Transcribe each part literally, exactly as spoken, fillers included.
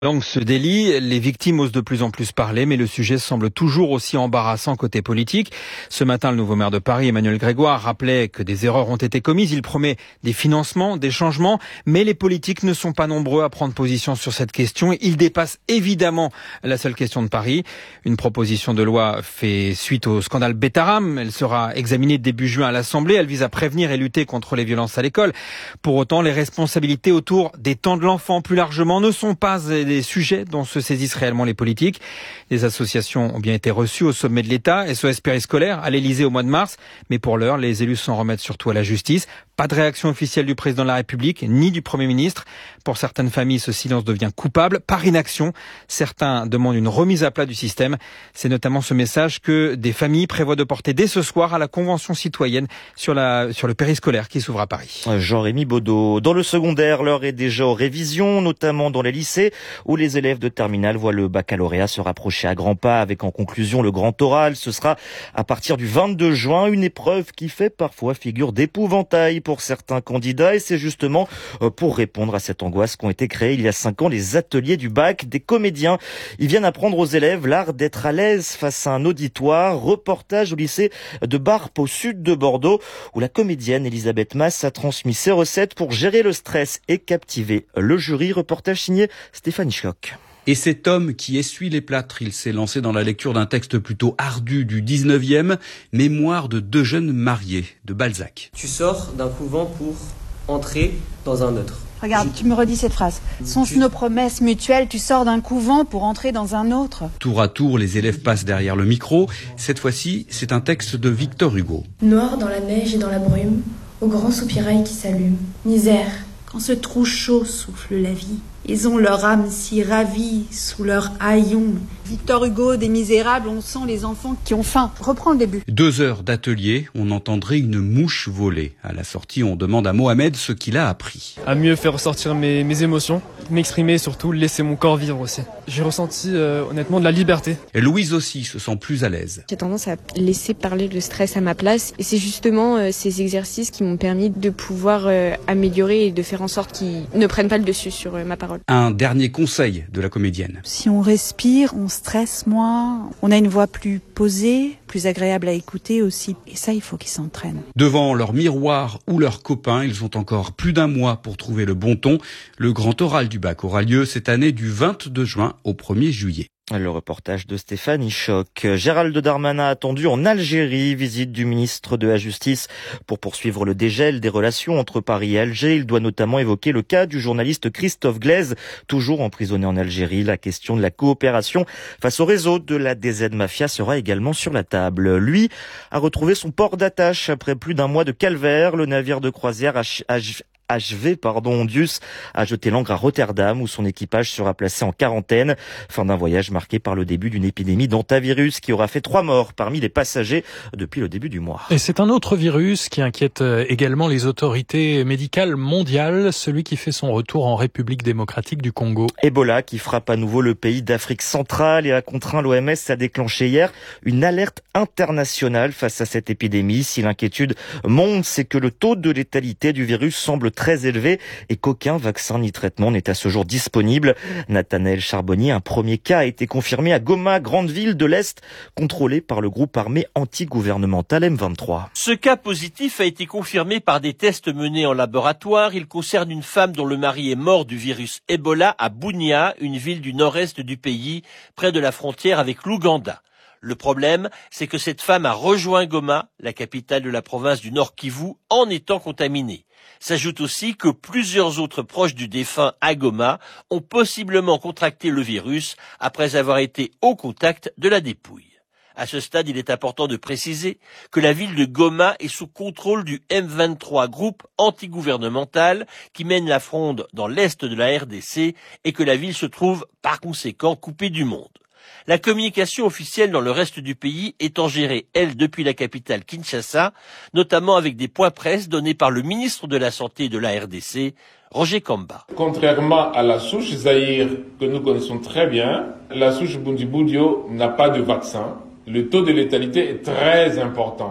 Langue se délie, les victimes osent de plus en plus parler, mais le sujet semble toujours aussi embarrassant côté politique. Ce matin, le nouveau maire de Paris, Emmanuel Grégoire, rappelait que des erreurs ont été commises. Il promet des financements, des changements, mais les politiques ne sont pas nombreux à prendre position sur cette question. Il dépasse évidemment la seule question de Paris. Une proposition de loi fait suite au scandale Betaram. Elle sera examinée début juin à l'Assemblée. Elle vise à prévenir et lutter contre les violences à l'école. Pour autant, les responsabilités autour des temps de l'enfant plus largement ne sont pas des sujets dont se saisissent réellement les politiques. Les associations ont bien été reçues au sommet de l'État, S O S Périscolaire, à l'Élysée au mois de mars. Mais pour l'heure, les élus s'en remettent surtout à la justice. Pas de réaction officielle du président de la République, ni du Premier ministre. Pour certaines familles, ce silence devient coupable, par inaction. Certains demandent une remise à plat du système. C'est notamment ce message que des familles prévoient de porter dès ce soir à la Convention citoyenne sur, la, sur le périscolaire qui s'ouvre à Paris. Jean-Rémy Baudot. Dans le secondaire, l'heure est déjà aux révisions, notamment dans les lycées, où les élèves de terminale voient le baccalauréat se rapprocher à grands pas, avec en conclusion le grand oral. Ce sera à partir du vingt-deux juin, une épreuve qui fait parfois figure d'épouvantail pour certains candidats, et c'est justement pour répondre à cette angoisse qu'ont été créés il y a cinq ans les ateliers du bac. Des comédiens, ils viennent apprendre aux élèves l'art d'être à l'aise face à un auditoire. Reportage au lycée de Barp au sud de Bordeaux, où la comédienne Elisabeth Mass a transmis ses recettes pour gérer le stress et captiver le jury. Reportage signé Stéphanie Schock. Et cet homme qui essuie les plâtres, il s'est lancé dans la lecture d'un texte plutôt ardu du dix-neuvième, Mémoire de deux jeunes mariés, de Balzac. Tu sors d'un couvent pour entrer dans un autre. Regarde, tu me redis cette phrase. Sont nos promesses mutuelles, tu sors d'un couvent pour entrer dans un autre. Tour à tour, les élèves passent derrière le micro. Cette fois-ci, c'est un texte de Victor Hugo. Noir dans la neige et dans la brume, au grand soupirail qui s'allume. Misère, quand ce trou chaud souffle la vie. Ils ont leur âme si ravie sous leur haillon. Victor Hugo, des Misérables, on sent les enfants qui ont faim. Reprends le début. Deux heures d'atelier, on entendrait une mouche voler. À la sortie, on demande à Mohamed ce qu'il a appris. À mieux faire ressortir mes, mes émotions, m'exprimer et surtout laisser mon corps vivre aussi. J'ai ressenti euh, honnêtement de la liberté. Et Louise aussi se sent plus à l'aise. J'ai tendance à laisser parler le stress à ma place. Et c'est justement euh, ces exercices qui m'ont permis de pouvoir euh, améliorer et de faire en sorte qu'ils ne prennent pas le dessus sur euh, ma parole. Un dernier conseil de la comédienne. Si on respire, on stresse moins, on a une voix plus posée, plus agréable à écouter aussi. Et ça, il faut qu'ils s'entraînent. Devant leur miroir ou leurs copains, ils ont encore plus d'un mois pour trouver le bon ton. Le grand oral du bac aura lieu cette année du vingt-deux juin au premier juillet. Le reportage de Stéphanie Schock. Gérald Darmanin attendu en Algérie, visite du ministre de la Justice pour poursuivre le dégel des relations entre Paris et Alger. Il doit notamment évoquer le cas du journaliste Christophe Glaise, toujours emprisonné en Algérie. La question de la coopération face au réseau de la D Z Mafia sera également sur la table. Lui a retrouvé son port d'attache après plus d'un mois de calvaire. Le navire de croisière H H H V, pardon, Ondius a jeté l'ancre à Rotterdam où son équipage sera placé en quarantaine. Fin d'un voyage marqué par le début d'une épidémie d'hantavirus qui aura fait trois morts parmi les passagers depuis le début du mois. Et c'est un autre virus qui inquiète également les autorités médicales mondiales, celui qui fait son retour en République démocratique du Congo. Ebola qui frappe à nouveau le pays d'Afrique centrale et a contraint l'O M S à déclencher hier une alerte internationale face à cette épidémie. Si l'inquiétude monte, c'est que le taux de létalité du virus semble très élevé et qu'aucun vaccin ni traitement n'est à ce jour disponible. Nathanaël Charbonnier, un premier cas a été confirmé à Goma, grande ville de l'Est, contrôlée par le groupe armé anti-gouvernemental M vingt-trois. Ce cas positif a été confirmé par des tests menés en laboratoire. Il concerne une femme dont le mari est mort du virus Ebola à Bunia, une ville du nord-est du pays, près de la frontière avec l'Ouganda. Le problème, c'est que cette femme a rejoint Goma, la capitale de la province du Nord Kivu, en étant contaminée. S'ajoute aussi que plusieurs autres proches du défunt à Goma ont possiblement contracté le virus après avoir été au contact de la dépouille. À ce stade, il est important de préciser que la ville de Goma est sous contrôle du M vingt-trois, groupe antigouvernemental qui mène la fronde dans l'est de la R D C et que la ville se trouve par conséquent coupée du monde. La communication officielle dans le reste du pays étant gérée, elle, depuis la capitale Kinshasa, notamment avec des points presse donnés par le ministre de la Santé de la R D C, Roger Kamba. Contrairement à la souche Zaïre que nous connaissons très bien, la souche Bundibugyo n'a pas de vaccin. Le taux de létalité est très important.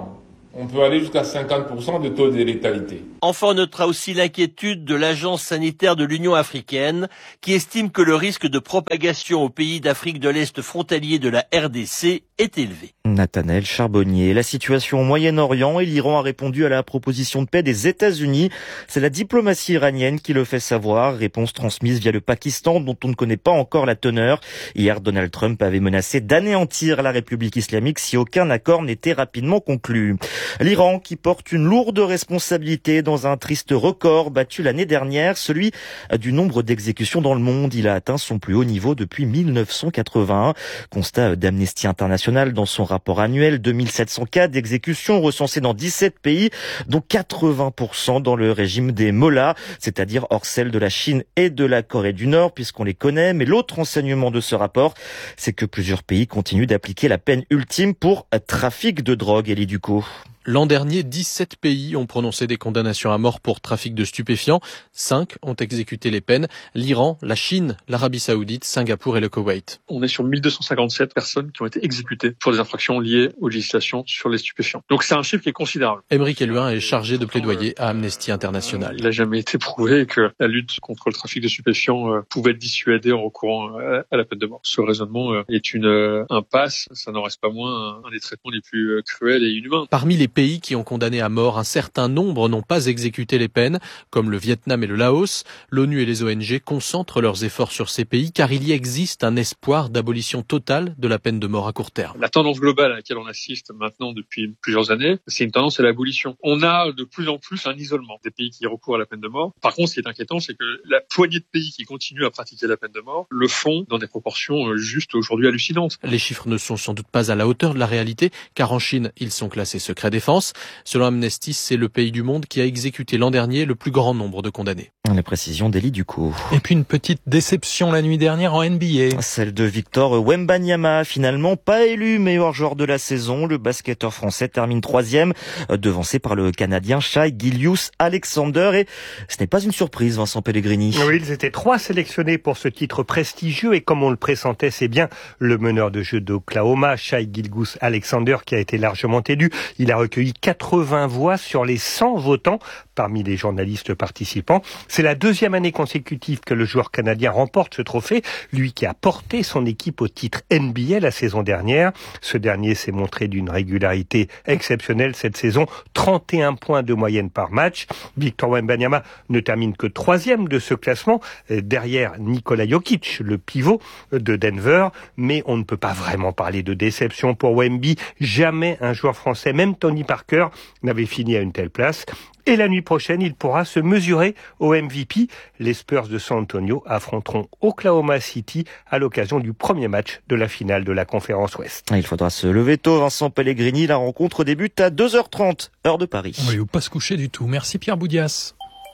On peut aller jusqu'à cinquante pour cent de taux de létalité. Enfin, on notera aussi l'inquiétude de l'Agence sanitaire de l'Union africaine qui estime que le risque de propagation aux pays d'Afrique de l'Est frontaliers de la R D C est élevé. Nathanaël Charbonnier. La situation au Moyen-Orient et l'Iran a répondu à la proposition de paix des États-Unis. C'est la diplomatie iranienne qui le fait savoir. Réponse transmise via le Pakistan dont on ne connaît pas encore la teneur. Hier, Donald Trump avait menacé d'anéantir la République islamique si aucun accord n'était rapidement conclu. L'Iran qui porte une lourde responsabilité dans un triste record battu l'année dernière, celui du nombre d'exécutions dans le monde. Il a atteint son plus haut niveau depuis mille neuf cent quatre-vingt-un. Constat d'Amnesty International dans son rapport annuel, deux mille sept cents cas d'exécutions recensés dans dix-sept pays, dont quatre-vingts pour cent dans le régime des mollahs, c'est-à-dire hors celle de la Chine et de la Corée du Nord, puisqu'on les connaît. Mais l'autre enseignement de ce rapport, c'est que plusieurs pays continuent d'appliquer la peine ultime pour trafic de drogue. Elie Ducot. L'an dernier, dix-sept pays ont prononcé des condamnations à mort pour trafic de stupéfiants. cinq ont exécuté les peines. L'Iran, la Chine, l'Arabie Saoudite, Singapour et le Koweït. On est sur mille deux cent cinquante-sept personnes qui ont été exécutées pour des infractions liées aux législations sur les stupéfiants. Donc c'est un chiffre qui est considérable. Aymeric Eluin est chargé de plaidoyer à Amnesty International. Il n'a jamais été prouvé que la lutte contre le trafic de stupéfiants pouvait être dissuadée en recourant à la peine de mort. Ce raisonnement est une impasse. Ça n'en reste pas moins un des traitements les plus cruels et inhumains. Parmi les pays qui ont condamné à mort, un certain nombre n'ont pas exécuté les peines, comme le Vietnam et le Laos. L'ONU et les O N G concentrent leurs efforts sur ces pays car il y existe un espoir d'abolition totale de la peine de mort à court terme. La tendance globale à laquelle on assiste maintenant depuis plusieurs années, c'est une tendance à l'abolition. On a de plus en plus un isolement des pays qui recourent à la peine de mort. Par contre, ce qui est inquiétant, c'est que la poignée de pays qui continuent à pratiquer la peine de mort le font dans des proportions juste aujourd'hui hallucinantes. Les chiffres ne sont sans doute pas à la hauteur de la réalité, car en Chine, ils sont classés secret défense. Selon Amnesty, c'est le pays du monde qui a exécuté l'an dernier le plus grand nombre de condamnés. Les précisions d'Elie Ducot. Et puis une petite déception la nuit dernière en N B A. Celle de Victor Wembanyama, finalement pas élu meilleur joueur de la saison. Le basketteur français termine troisième, devancé par le Canadien Shai Gilgeous-Alexander. Et ce n'est pas une surprise, Vincent Pellegrini. Oui, ils étaient trois sélectionnés pour ce titre prestigieux et comme on le pressentait, c'est bien le meneur de jeu d'Oklahoma, Shai Gilgeous-Alexander, qui a été largement élu. Il a recueilli quatre-vingts voix sur les cent votants parmi les journalistes participants. C'est la deuxième année consécutive que le joueur canadien remporte ce trophée, lui qui a porté son équipe au titre N B A la saison dernière. Ce dernier s'est montré d'une régularité exceptionnelle cette saison, trente et un points de moyenne par match. Victor Wembanyama ne termine que troisième de ce classement, derrière Nikola Jokic, le pivot de Denver. Mais on ne peut pas vraiment parler de déception pour Wemby. Jamais un joueur français, même Tony Parker, n'avait fini à une telle place. Et la nuit prochaine, il pourra se mesurer au M V P. Les Spurs de San Antonio affronteront Oklahoma City à l'occasion du premier match de la finale de la Conférence Ouest. Il faudra se lever tôt, Vincent Pellegrini. La rencontre débute à deux heures trente, heure de Paris. Oui, ou pas se coucher du tout. Merci Pierre Boudias.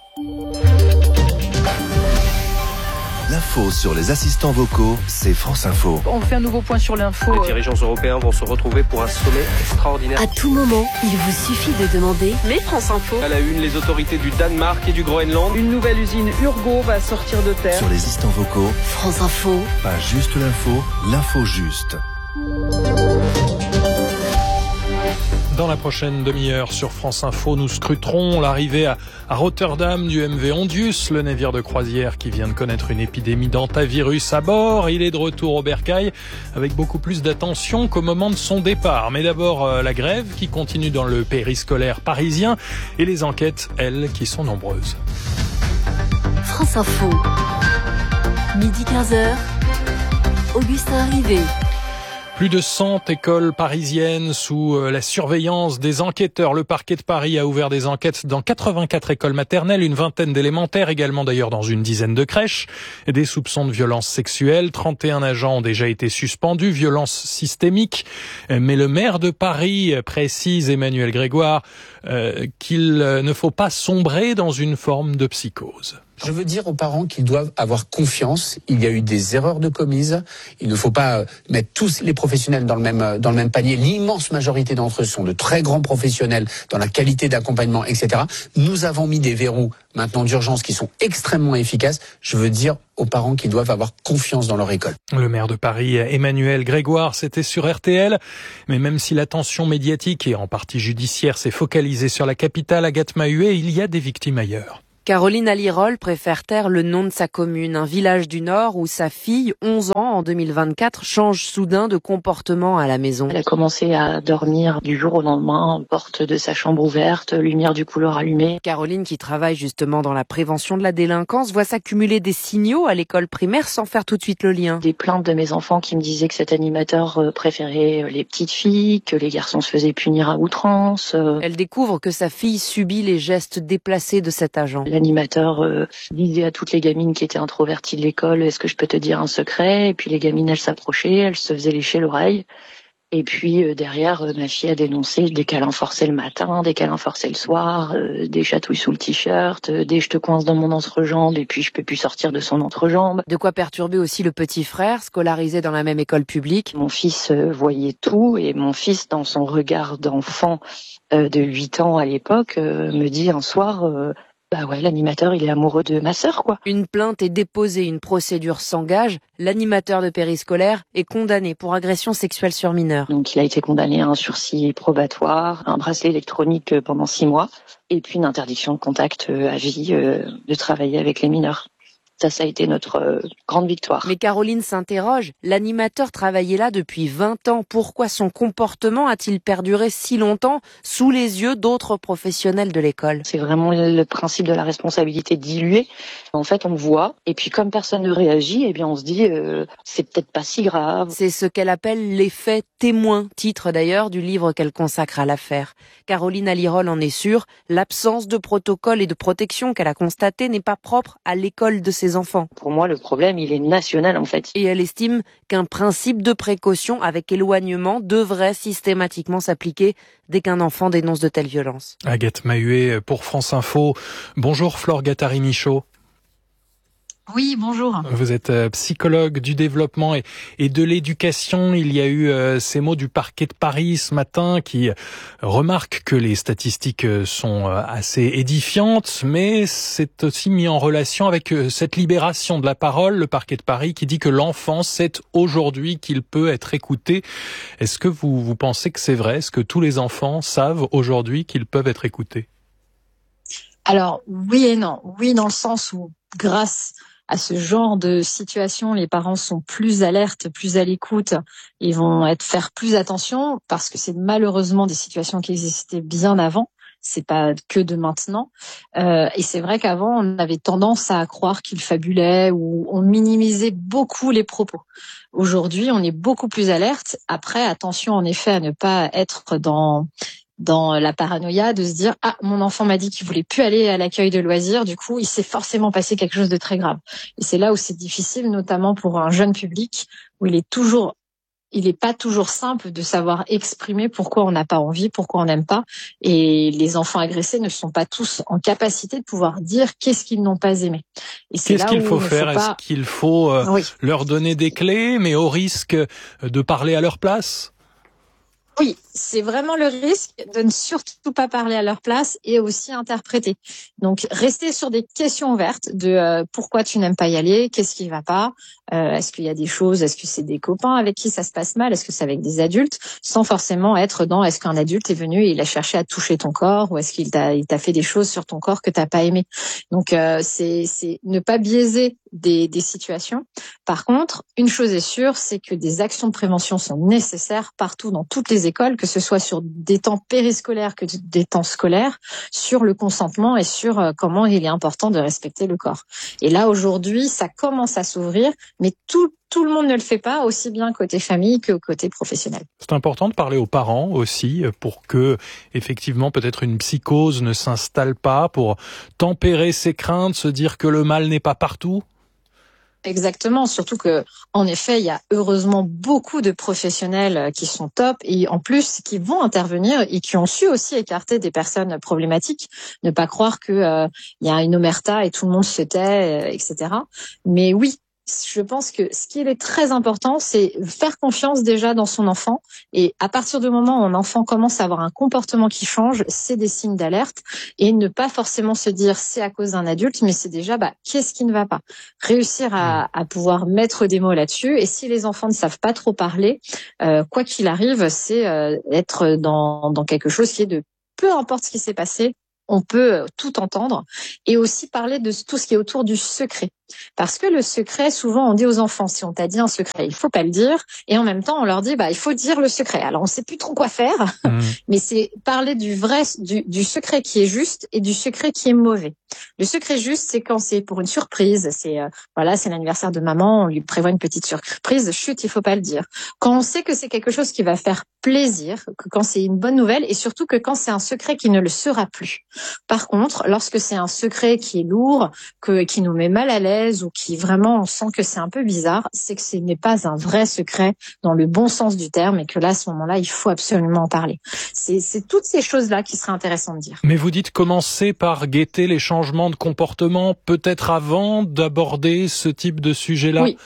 L'info sur les assistants vocaux, c'est France Info. On fait un nouveau point sur l'info. Les dirigeants européens vont se retrouver pour un sommet extraordinaire. À tout moment, il vous suffit de demander « Mais France Info ». À la une, les autorités du Danemark et du Groenland. Une nouvelle usine Urgo va sortir de terre. Sur les assistants vocaux, France Info. Pas juste l'info, l'info juste. Dans la prochaine demi-heure sur France Info, nous scruterons l'arrivée à, à Rotterdam du M V Ondius, le navire de croisière qui vient de connaître une épidémie d'hantavirus à bord. Il est de retour au bercail avec beaucoup plus d'attention qu'au moment de son départ. Mais d'abord, euh, la grève qui continue dans le périscolaire parisien et les enquêtes, elles, qui sont nombreuses. France Info, midi quinze heures, Augustin Rivet. Plus de cent écoles parisiennes sous la surveillance des enquêteurs. Le parquet de Paris a ouvert des enquêtes dans quatre-vingt-quatre écoles maternelles, une vingtaine d'élémentaires, également d'ailleurs dans une dizaine de crèches. Des soupçons de violences sexuelles, trente et un agents ont déjà été suspendus, violences systémiques. Mais le maire de Paris précise, Emmanuel Grégoire, euh, qu'il ne faut pas sombrer dans une forme de psychose. Je veux dire aux parents qu'ils doivent avoir confiance. Il y a eu des erreurs de commises. Il ne faut pas mettre tous les professionnels dans le même dans le même panier. L'immense majorité d'entre eux sont de très grands professionnels dans la qualité d'accompagnement, et cetera. Nous avons mis des verrous maintenant d'urgence qui sont extrêmement efficaces. Je veux dire aux parents qu'ils doivent avoir confiance dans leur école. Le maire de Paris, Emmanuel Grégoire, c'était sur R T L. Mais même si l'attention médiatique et en partie judiciaire s'est focalisée sur la capitale, Agathe Mahuet, il y a des victimes ailleurs. Caroline Alirol préfère taire le nom de sa commune, un village du Nord où sa fille, onze ans en deux mille vingt-quatre, change soudain de comportement à la maison. Elle a commencé à dormir du jour au lendemain, porte de sa chambre ouverte, lumière du couloir allumée. Caroline, qui travaille justement dans la prévention de la délinquance, voit s'accumuler des signaux à l'école primaire sans faire tout de suite le lien. Des plaintes de mes enfants qui me disaient que cet animateur préférait les petites filles, que les garçons se faisaient punir à outrance. Elle découvre que sa fille subit les gestes déplacés de cet agent. L'animateur euh, disait à toutes les gamines qui étaient introverties de l'école, est-ce que je peux te dire un secret? Et puis les gamines, elles s'approchaient, elles se faisaient lécher l'oreille. Et puis euh, derrière, euh, ma fille a dénoncé des câlins forcés le matin, des câlins forcés le soir, euh, des chatouilles sous le t-shirt, euh, des je te coince dans mon entrejambe et puis je peux plus sortir de son entrejambe. De quoi perturber aussi le petit frère, scolarisé dans la même école publique. Mon fils euh, voyait tout et mon fils, dans son regard d'enfant euh, de huit ans à l'époque, euh, me dit un soir... Euh, Bah ouais, l'animateur, il est amoureux de ma sœur, quoi. Une plainte est déposée, une procédure s'engage. L'animateur de périscolaire est condamné pour agression sexuelle sur mineur. Donc il a été condamné à un sursis probatoire, un bracelet électronique pendant six mois, et puis une interdiction de contact à vie de travailler avec les mineurs. Ça, ça a été notre euh, grande victoire. Mais Caroline s'interroge. L'animateur travaillait là depuis vingt ans. Pourquoi son comportement a-t-il perduré si longtemps sous les yeux d'autres professionnels de l'école? C'est vraiment le principe de la responsabilité diluée. En fait, on voit, et puis comme personne ne réagit, eh bien, on se dit, euh, c'est peut-être pas si grave. C'est ce qu'elle appelle l'effet témoin, titre d'ailleurs du livre qu'elle consacre à l'affaire. Caroline Alirol en est sûre. L'absence de protocole et de protection qu'elle a constaté n'est pas propre à l'école de ses enfants. Pour moi, le problème, il est national en fait. Et elle estime qu'un principe de précaution avec éloignement devrait systématiquement s'appliquer dès qu'un enfant dénonce de telles violences. Agathe Mahuet pour France Info. Bonjour Flore Gattari-Michaud. Oui, bonjour. Vous êtes psychologue du développement et, et de l'éducation. Il y a eu euh, ces mots du parquet de Paris ce matin qui remarque que les statistiques sont assez édifiantes, mais c'est aussi mis en relation avec cette libération de la parole. Le parquet de Paris qui dit que l'enfant sait aujourd'hui qu'il peut être écouté. Est-ce que vous, vous pensez que c'est vrai? Est-ce que tous les enfants savent aujourd'hui qu'ils peuvent être écoutés? Alors, oui et non. Oui, dans le sens où, grâce à ce genre de situation, les parents sont plus alertes, plus à l'écoute, ils vont être faire plus attention parce que c'est malheureusement des situations qui existaient bien avant. C'est pas que de maintenant. Euh, et c'est vrai qu'avant, on avait tendance à croire qu'il fabulait ou on minimisait beaucoup les propos. Aujourd'hui, on est beaucoup plus alerte. Après, attention en effet à ne pas être dans dans la paranoïa de se dire « Ah, mon enfant m'a dit qu'il voulait plus aller à l'accueil de loisirs, du coup, il s'est forcément passé quelque chose de très grave. » Et c'est là où c'est difficile, notamment pour un jeune public, où il est toujours, il est pas toujours simple de savoir exprimer pourquoi on n'a pas envie, pourquoi on n'aime pas. Et les enfants agressés ne sont pas tous en capacité de pouvoir dire qu'est-ce qu'ils n'ont pas aimé. Et c'est qu'est-ce là qu'il où faut il faire? faut pas... Est-ce qu'il faut euh, oui. leur donner des clés, mais au risque de parler à leur place? Oui, c'est vraiment le risque de ne surtout pas parler à leur place et aussi interpréter. Donc, rester sur des questions ouvertes de euh, pourquoi tu n'aimes pas y aller, qu'est-ce qui va pas, euh, est-ce qu'il y a des choses, est-ce que c'est des copains avec qui ça se passe mal, est-ce que c'est avec des adultes, sans forcément être dans est-ce qu'un adulte est venu et il a cherché à toucher ton corps ou est-ce qu'il t'a, il t'a fait des choses sur ton corps que t'as pas aimé. Donc, euh, c'est, c'est ne pas biaiser des, des situations. Par contre, une chose est sûre, c'est que des actions de prévention sont nécessaires partout dans toutes les écoles, que ce soit sur des temps périscolaires que des temps scolaires, sur le consentement et sur euh, comment il est important de respecter le corps. Et là, aujourd'hui, ça commence à s'ouvrir, mais tout, tout le monde ne le fait pas, aussi bien côté famille que côté professionnel. C'est important de parler aux parents aussi, pour que, effectivement, peut-être une psychose ne s'installe pas, pour tempérer ses craintes, se dire que le mal n'est pas partout. Exactement, surtout que, en effet, il y a heureusement beaucoup de professionnels qui sont top et en plus qui vont intervenir et qui ont su aussi écarter des personnes problématiques. Ne pas croire que euh, il y a une omerta et tout le monde se tait, euh, et cetera. Mais oui. Je pense que ce qui est très important, c'est faire confiance déjà dans son enfant. Et à partir du moment où un enfant commence à avoir un comportement qui change, c'est des signes d'alerte. Et ne pas forcément se dire c'est à cause d'un adulte, mais c'est déjà bah, qu'est-ce qui ne va pas. Réussir à, à pouvoir mettre des mots là-dessus. Et si les enfants ne savent pas trop parler, euh, quoi qu'il arrive, c'est euh, être dans, dans quelque chose qui est de peu importe ce qui s'est passé, on peut tout entendre et aussi parler de tout ce qui est autour du secret. Parce que le secret, souvent, on dit aux enfants, si on t'a dit un secret, il faut pas le dire. Et en même temps, on leur dit, bah, il faut dire le secret. Alors, on sait plus trop quoi faire. Mmh. Mais c'est parler du vrai, du, du secret qui est juste et du secret qui est mauvais. Le secret juste, c'est quand c'est pour une surprise. C'est, euh, voilà, c'est l'anniversaire de maman, on lui prévoit une petite surprise. Chut, il faut pas le dire. Quand on sait que c'est quelque chose qui va faire plaisir, que quand c'est une bonne nouvelle et surtout que quand c'est un secret qui ne le sera plus. Par contre, lorsque c'est un secret qui est lourd, que, qui nous met mal à l'aise, ou qui vraiment on sent que c'est un peu bizarre, c'est que ce n'est pas un vrai secret dans le bon sens du terme et que là, à ce moment-là, il faut absolument en parler. C'est, c'est toutes ces choses-là qui seraient intéressantes de dire. Mais vous dites commencer par guetter les changements de comportement, peut-être avant d'aborder ce type de sujet-là. Oui.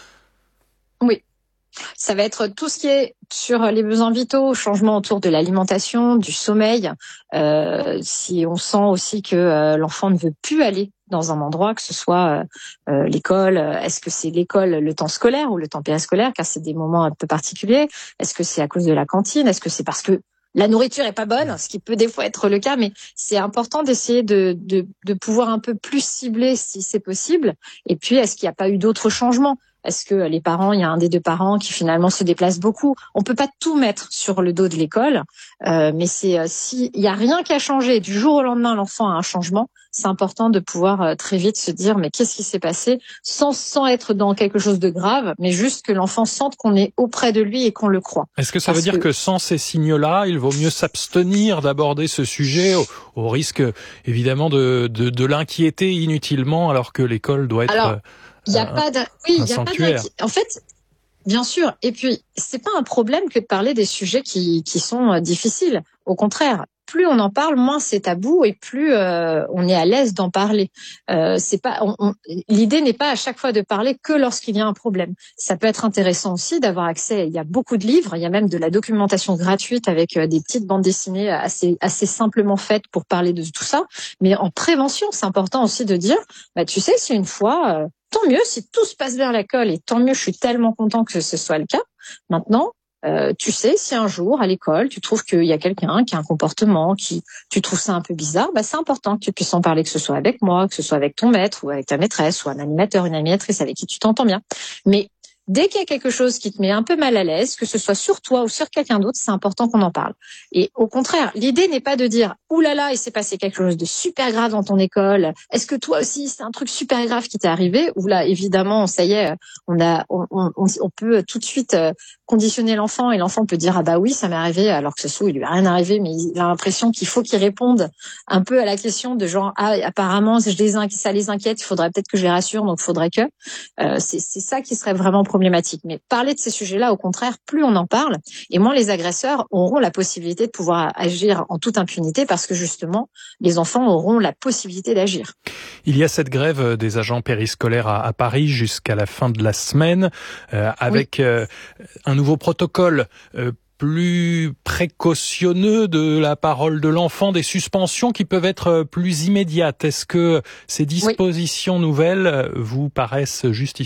Oui. Ça va être tout ce qui est sur les besoins vitaux, changement autour de l'alimentation, du sommeil. Euh, si on sent aussi que euh, l'enfant ne veut plus aller dans un endroit, que ce soit euh, l'école, est-ce que c'est l'école, le temps scolaire ou le temps périscolaire, car c'est des moments un peu particuliers. Est-ce que c'est à cause de la cantine? Est-ce que c'est parce que la nourriture est pas bonne, ce qui peut des fois être le cas, mais c'est important d'essayer de, de, de pouvoir un peu plus cibler si c'est possible. Et puis, est-ce qu'il n'y a pas eu d'autres changements? Est-ce que les parents, il y a un des deux parents qui finalement se déplace beaucoup? On peut pas tout mettre sur le dos de l'école, euh, mais c'est euh, si il y a rien qui a changé du jour au lendemain, l'enfant a un changement. C'est important de pouvoir euh, très vite se dire mais qu'est-ce qui s'est passé, sans sans être dans quelque chose de grave, mais juste que l'enfant sente qu'on est auprès de lui et qu'on le croit. Est-ce que ça Parce veut dire que... que sans ces signaux-là, il vaut mieux s'abstenir d'aborder ce sujet au, au risque évidemment de, de de l'inquiéter inutilement alors que l'école doit être Alors... Il y a pas de, oui, il y a pas de, en fait, bien sûr. Et puis, c'est pas un problème que de parler des sujets qui, qui sont difficiles. Au contraire, plus on en parle, moins c'est tabou et plus euh, on est à l'aise d'en parler. Euh, c'est pas, on, on, l'idée n'est pas à chaque fois de parler que lorsqu'il y a un problème. Ça peut être intéressant aussi d'avoir accès. Il y a beaucoup de livres, il y a même de la documentation gratuite avec euh, des petites bandes dessinées assez assez simplement faites pour parler de tout ça. Mais en prévention, c'est important aussi de dire, bah tu sais, si une fois. Euh, Tant mieux si tout se passe bien à l'école et tant mieux, je suis tellement content que ce soit le cas. Maintenant, euh, tu sais, si un jour à l'école tu trouves qu'il y a quelqu'un qui a un comportement, qui tu trouves ça un peu bizarre, bah c'est important que tu puisses en parler, que ce soit avec moi, que ce soit avec ton maître ou avec ta maîtresse ou un animateur, une animatrice avec qui tu t'entends bien. Mais dès qu'il y a quelque chose qui te met un peu mal à l'aise, que ce soit sur toi ou sur quelqu'un d'autre, c'est important qu'on en parle. Et au contraire, l'idée n'est pas de dire « Ouh là là, il s'est passé quelque chose de super grave dans ton école. Est-ce que toi aussi, c'est un truc super grave qui t'est arrivé ?» Ou là, évidemment, ça y est, on a, on, on, on peut tout de suite conditionner l'enfant et l'enfant peut dire « Ah bah oui, ça m'est arrivé », alors que ce soit, il lui a rien arrivé, mais il a l'impression qu'il faut qu'il réponde un peu à la question de genre « Ah, apparemment, je les inqui- ça les inquiète, il faudrait peut-être que je les rassure, donc il faudrait que… Euh, » c'est, c'est ça qui serait vraiment problématique. Mais parler de ces sujets-là, au contraire, plus on en parle, et moins les agresseurs auront la possibilité de pouvoir agir en toute impunité parce que justement, les enfants auront la possibilité d'agir. Il y a cette grève des agents périscolaires à, à Paris jusqu'à la fin de la semaine, euh, avec oui. euh, un nouveau protocole euh, plus précautionneux de la parole de l'enfant, des suspensions qui peuvent être plus immédiates. Est-ce que ces dispositions oui. nouvelles vous paraissent justifiées ?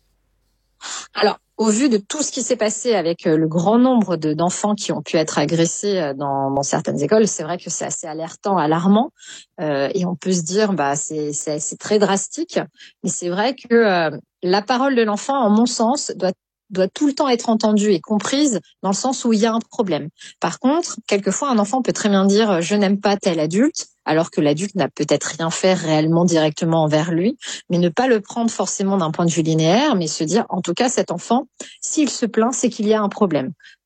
Alors, au vu de tout ce qui s'est passé avec le grand nombre de, d'enfants qui ont pu être agressés dans, dans certaines écoles, c'est vrai que c'est assez alertant, alarmant, euh, et on peut se dire, bah, c'est, c'est, c'est très drastique. Mais c'est vrai que euh, la parole de l'enfant, en mon sens, doit doit tout le temps être entendue et comprise dans le sens où il y a un problème. Par contre, quelquefois, un enfant peut très bien dire « je n'aime pas tel adulte », alors que l'adulte n'a peut-être rien fait réellement directement envers lui, mais ne pas le prendre forcément d'un point de vue linéaire, mais se dire, en tout cas, cet enfant, s'il se plaint, c'est qu'il y a un problème.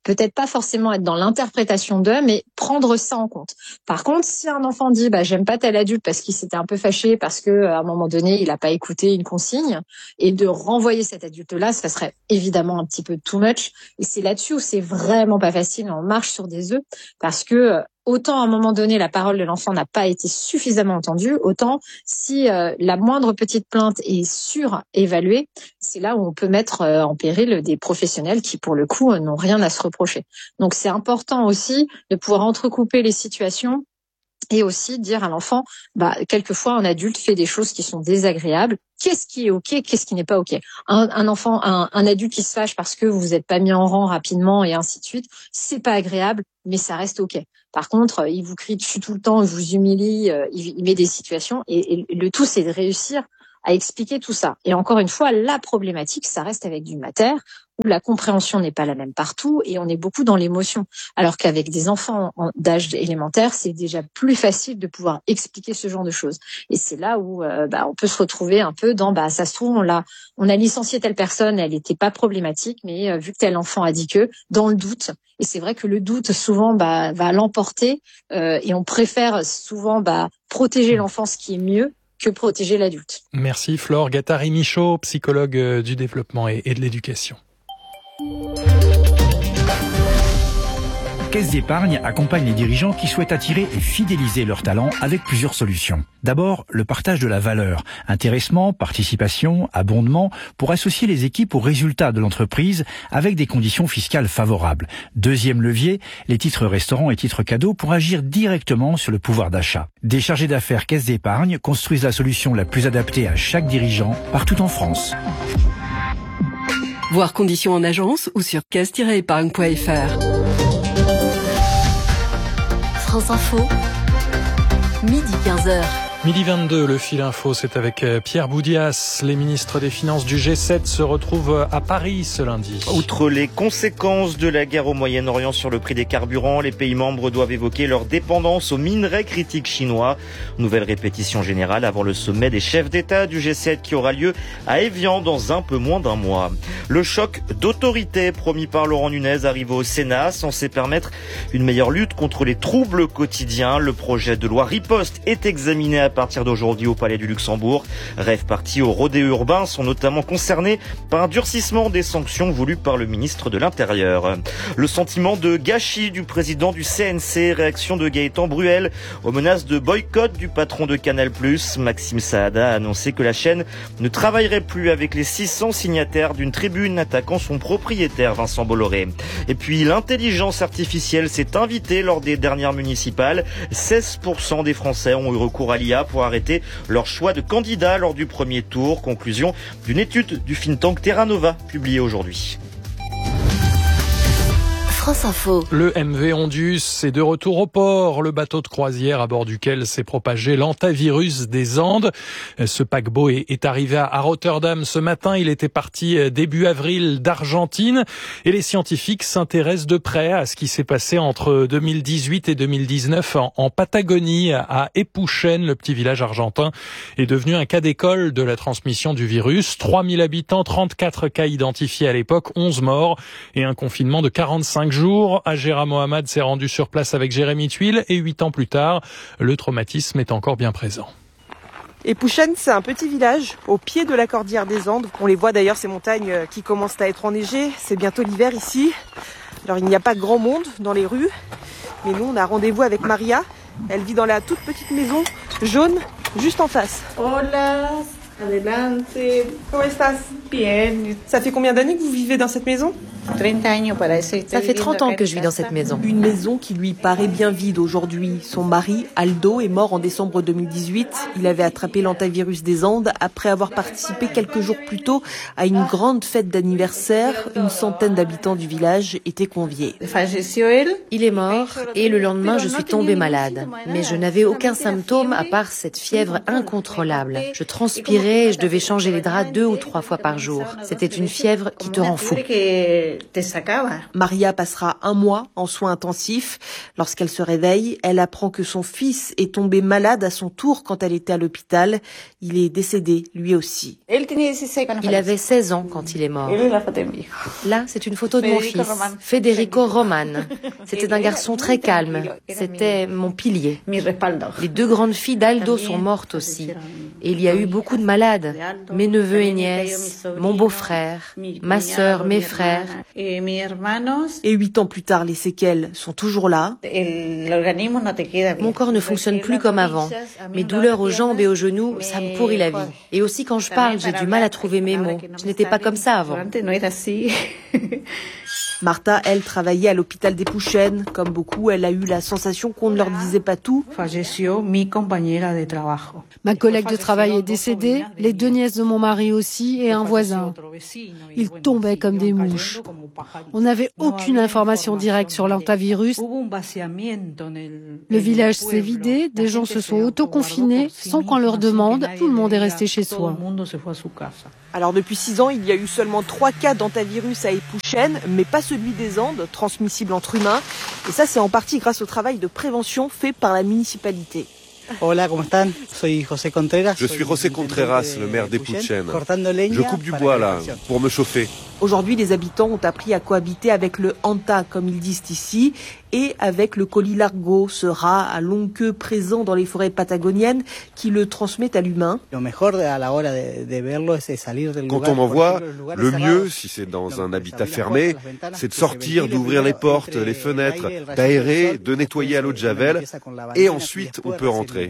peut-être pas forcément être dans l'interprétation d'eux, mais prendre ça en compte. Par contre, si un enfant dit bah j'aime pas tel adulte parce qu'il s'était un peu fâché parce que à un moment donné il a pas écouté une consigne, et de renvoyer cet adulte-là, ça serait évidemment un petit peu too much. Et c'est là-dessus où c'est vraiment pas facile. On marche sur des œufs parce que autant à un moment donné la parole de l'enfant n'a pas été suffisamment entendue, autant si euh, la moindre petite plainte est surévaluée, c'est là où on peut mettre euh, en péril des professionnels qui pour le coup euh, n'ont rien à se reprocher. Donc c'est important aussi de pouvoir entrecouper les situations et aussi dire à l'enfant, bah quelquefois un adulte fait des choses qui sont désagréables. Qu'est-ce qui est ok, qu'est-ce qui n'est pas ok. Un, un enfant, un, un adulte qui se fâche parce que vous vous êtes pas mis en rang rapidement et ainsi de suite, c'est pas agréable, mais ça reste ok. Par contre, il vous crie dessus tout le temps, il vous humilie, il, il met des situations, et, et le tout c'est de réussir à expliquer tout ça. Et encore une fois, la problématique, ça reste avec du mater, où la compréhension n'est pas la même partout et on est beaucoup dans l'émotion. Alors qu'avec des enfants d'âge élémentaire, c'est déjà plus facile de pouvoir expliquer ce genre de choses. Et c'est là où euh, bah, on peut se retrouver un peu dans, bah ça se trouve, on l'a, on a licencié telle personne, elle n'était pas problématique, mais euh, vu que tel enfant a dit que, dans le doute. Et c'est vrai que le doute souvent bah, va l'emporter euh, et on préfère souvent bah, protéger l'enfant, ce qui est mieux, que protéger l'adulte. Merci Flore Gattari-Michaud, psychologue du développement et de l'éducation. Caisse d'épargne accompagne les dirigeants qui souhaitent attirer et fidéliser leurs talents avec plusieurs solutions. D'abord, le partage de la valeur, intéressement, participation, abondement, pour associer les équipes aux résultats de l'entreprise avec des conditions fiscales favorables. Deuxième levier, les titres restaurants et titres cadeaux pour agir directement sur le pouvoir d'achat. Des chargés d'affaires Caisse d'épargne construisent la solution la plus adaptée à chaque dirigeant partout en France. Voir conditions en agence ou sur caisse tiret épargne point f r. France Info, midi quinze heures. Midi vingt-deux, le fil info, c'est avec Pierre Boudias. Les ministres des Finances du G sept se retrouvent à Paris ce lundi. Outre les conséquences de la guerre au Moyen-Orient sur le prix des carburants, les pays membres doivent évoquer leur dépendance aux minerais critiques chinois. Nouvelle répétition générale avant le sommet des chefs d'État du G sept qui aura lieu à Évian dans un peu moins d'un mois. Le choc d'autorité promis par Laurent Nunez arrive au Sénat, censé permettre une meilleure lutte contre les troubles quotidiens. Le projet de loi Riposte est examiné à À partir d'aujourd'hui au Palais du Luxembourg. Rêves partis au rodéo urbain sont notamment concernés par un durcissement des sanctions voulues par le ministre de l'Intérieur. Le sentiment de gâchis du président du C N C, réaction de Gaëtan Bruel aux menaces de boycott du patron de Canal plus. Maxime Saada a annoncé que la chaîne ne travaillerait plus avec les six cents signataires d'une tribune attaquant son propriétaire Vincent Bolloré. Et puis l'intelligence artificielle s'est invitée lors des dernières municipales. seize pour cent des Français ont eu recours à l'I A pour arrêter leur choix de candidat lors du premier tour. Conclusion d'une étude du think tank Terra Nova publiée aujourd'hui. France Info. Le M V Ondius est de retour au port. Le bateau de croisière à bord duquel s'est propagé l'hantavirus des Andes. Ce paquebot est arrivé à Rotterdam ce matin. Il était parti début avril d'Argentine. Et les scientifiques s'intéressent de près à ce qui s'est passé entre deux mille dix-huit et deux mille dix-neuf en, en Patagonie. À Epouchen, le petit village argentin est devenu un cas d'école de la transmission du virus. trois mille habitants, trente-quatre cas identifiés à l'époque, onze morts et un confinement de quarante-cinq jours. Agera Mohamed s'est rendu sur place avec Jérémy Tuile et huit ans plus tard, le traumatisme est encore bien présent. Epouchen, c'est un petit village au pied de la cordillère des Andes. On les voit d'ailleurs, ces montagnes qui commencent à être enneigées. C'est bientôt l'hiver ici. Alors il n'y a pas grand monde dans les rues, mais nous on a rendez-vous avec Maria. Elle vit dans la toute petite maison jaune juste en face. Hola, adelante. Comment estás? Bien. Ça fait combien d'années que vous vivez dans cette maison? Ça fait trente ans que je vis dans cette maison. Une maison qui lui paraît bien vide aujourd'hui. Son mari, Aldo, est mort en décembre deux mille dix-huit. Il avait attrapé l'hantavirus des Andes après avoir participé quelques jours plus tôt à une grande fête d'anniversaire. Une centaine d'habitants du village étaient conviés. Il est mort et le lendemain je suis tombée malade. Mais je n'avais aucun symptôme à part cette fièvre incontrôlable. Je transpirais et je devais changer les draps deux ou trois fois par jour. C'était une fièvre qui te rend fou. Maria passera un mois en soins intensifs. Lorsqu'elle se réveille, elle apprend que son fils est tombé malade à son tour quand elle était à l'hôpital. Il est décédé, lui aussi. Il avait seize ans quand il est mort. Là, c'est une photo de mon fils, Federico Roman. C'était un garçon très calme. C'était mon pilier. Les deux grandes filles d'Aldo sont mortes aussi. Et il y a eu beaucoup de malades. Mes neveux et nièces, mon beau-frère, ma sœur, mes frères. Et huit ans plus tard, les séquelles sont toujours là. Mon corps ne fonctionne plus comme avant. Mes douleurs aux jambes et aux genoux, ça me pourrit la vie. Et aussi quand je parle, j'ai du mal à trouver mes mots. Je n'étais pas comme ça avant. Martha, elle, travaillait à l'hôpital des Pouchennes. Comme beaucoup, elle a eu la sensation qu'on ne leur disait pas tout. Ma collègue de travail est décédée, les deux nièces de mon mari aussi et un voisin. Ils tombaient comme des mouches. On n'avait aucune information directe sur l'hantavirus. Le village s'est vidé, des gens se sont auto-confinés sans qu'on leur demande, tout le monde est resté chez soi. Alors depuis six ans, il y a eu seulement trois cas d'hantavirus à Épouchènes, mais pas celui des Andes, transmissible entre humains. Et ça, c'est en partie grâce au travail de prévention fait par la municipalité. Hola, ¿cómo están? Soy José Contreras. Je suis José Contreras, le maire d'Épouchènes. Je coupe du bois là, pour me chauffer. Aujourd'hui, les habitants ont appris à cohabiter avec le hanta, comme ils disent ici, et avec le colilargo, ce rat à longue queue présent dans les forêts patagoniennes qui le transmet à l'humain. Quand on en voit, le mieux, si c'est dans un habitat fermé, c'est de sortir, d'ouvrir les portes, les fenêtres, d'aérer, de nettoyer à l'eau de javel, et ensuite on peut rentrer.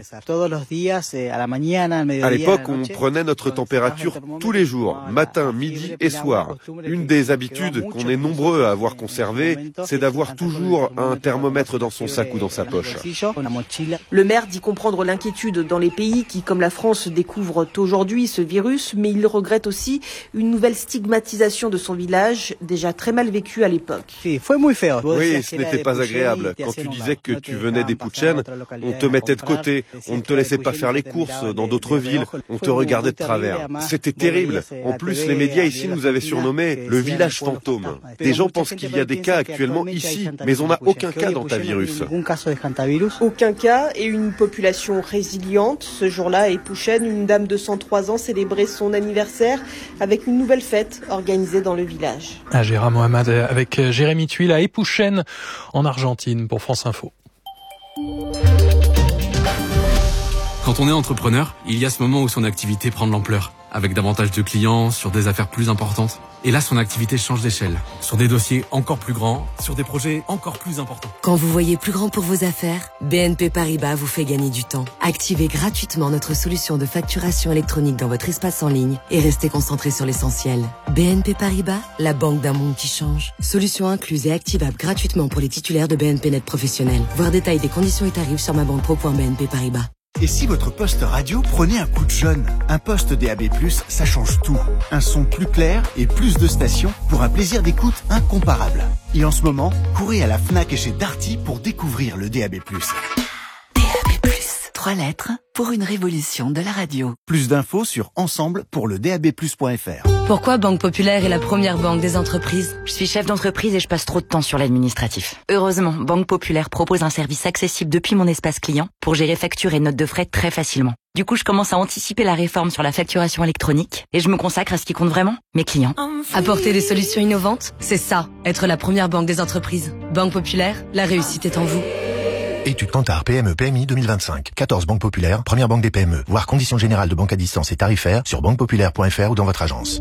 À l'époque, on prenait notre température tous les jours, matin, midi et soir. Une des habitudes qu'on est nombreux à avoir conservées, c'est d'avoir toujours un thermomètre dans son sac ou dans sa poche. Le maire dit comprendre l'inquiétude dans les pays qui, comme la France, découvrent aujourd'hui ce virus, mais il regrette aussi une nouvelle stigmatisation de son village, déjà très mal vécu à l'époque. Oui, ce n'était pas agréable. Quand tu disais que tu venais des Pouchennes, on te mettait de côté, on ne te laissait pas faire les courses dans d'autres villes, on te regardait de travers. C'était terrible. En plus, les médias ici nous avaient surnommé le village fantôme. Des gens pensent qu'il y a des cas actuellement ici, mais on n'a aucun cas d'hantavirus. Aucun cas et une population résiliente. Ce jour-là, à Épouchènes, une dame de cent trois ans célébrait son anniversaire avec une nouvelle fête organisée dans le village. À Gérard Mohamed avec Jérémy Tuile à Épouchènes en Argentine pour France Info. Quand on est entrepreneur, il y a ce moment où son activité prend de l'ampleur, avec davantage de clients, sur des affaires plus importantes. Et là, son activité change d'échelle, sur des dossiers encore plus grands, sur des projets encore plus importants. Quand vous voyez plus grand pour vos affaires, B N P Paribas vous fait gagner du temps. Activez gratuitement notre solution de facturation électronique dans votre espace en ligne et restez concentré sur l'essentiel. B N P Paribas, la banque d'un monde qui change. Solution incluse et activable gratuitement pour les titulaires de B N P Net professionnel. Voir détail des conditions et tarifs sur ma banque pro point b n p paribas. Et si votre poste radio prenait un coup de jeune? Un poste D A B plus, ça change tout. Un son plus clair et plus de stations pour un plaisir d'écoute incomparable. Et en ce moment, courez à la Fnac et chez Darty pour découvrir le D A B plus. D A B plus, trois lettres pour une révolution de la radio. Plus d'infos sur ensemble pour le d a b plus point f r. Pourquoi Banque Populaire est la première banque des entreprises? Je suis chef d'entreprise et je passe trop de temps sur l'administratif. Heureusement, Banque Populaire propose un service accessible depuis mon espace client pour gérer factures et notes de frais très facilement. Du coup, je commence à anticiper la réforme sur la facturation électronique et je me consacre à ce qui compte vraiment, mes clients. Apporter des solutions innovantes, c'est ça, être la première banque des entreprises. Banque Populaire, la réussite est en vous. Étude Kantar P M E P M I deux mille vingt-cinq. quatorze banques populaires, première banque des P M E. Voir conditions générales de banque à distance et tarifaires sur banque populaire point f r ou dans votre agence.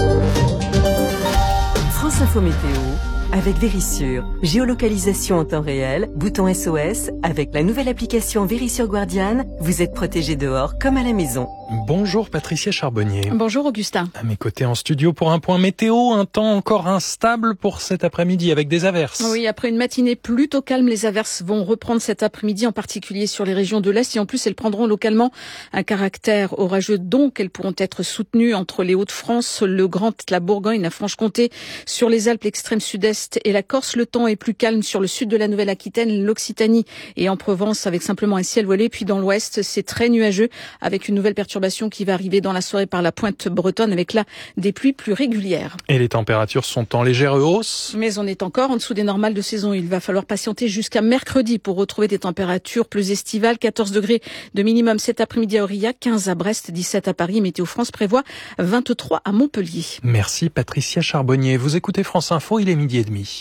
France Info Météo avec Vérissure. Géolocalisation en temps réel, bouton S O S. Avec la nouvelle application Vérissure Guardian, vous êtes protégé dehors comme à la maison. Bonjour Patricia Charbonnier. Bonjour Augustin. À mes côtés en studio pour un point météo, un temps encore instable pour cet après-midi avec des averses. Oui, après une matinée plutôt calme, les averses vont reprendre cet après-midi, en particulier sur les régions de l'Est. Et en plus, elles prendront localement un caractère orageux, donc elles pourront être soutenues entre les Hauts-de-France, le Grand, la Bourgogne, la Franche-Comté, sur les Alpes, l'extrême sud-est l'Ouest et la Corse. Le temps est plus calme sur le sud de la Nouvelle-Aquitaine, l'Occitanie et en Provence avec simplement un ciel voilé. Puis dans l'Ouest, c'est très nuageux avec une nouvelle perturbation qui va arriver dans la soirée par la pointe bretonne avec là des pluies plus régulières. Et les températures sont en légère hausse. Mais on est encore en dessous des normales de saison. Il va falloir patienter jusqu'à mercredi pour retrouver des températures plus estivales. quatorze degrés de minimum cet après-midi à Aurillac, quinze à Brest, dix-sept à Paris. Météo France prévoit vingt-trois à Montpellier. Merci Patricia Charbonnier. Vous écoutez France Info, il est midi et demi.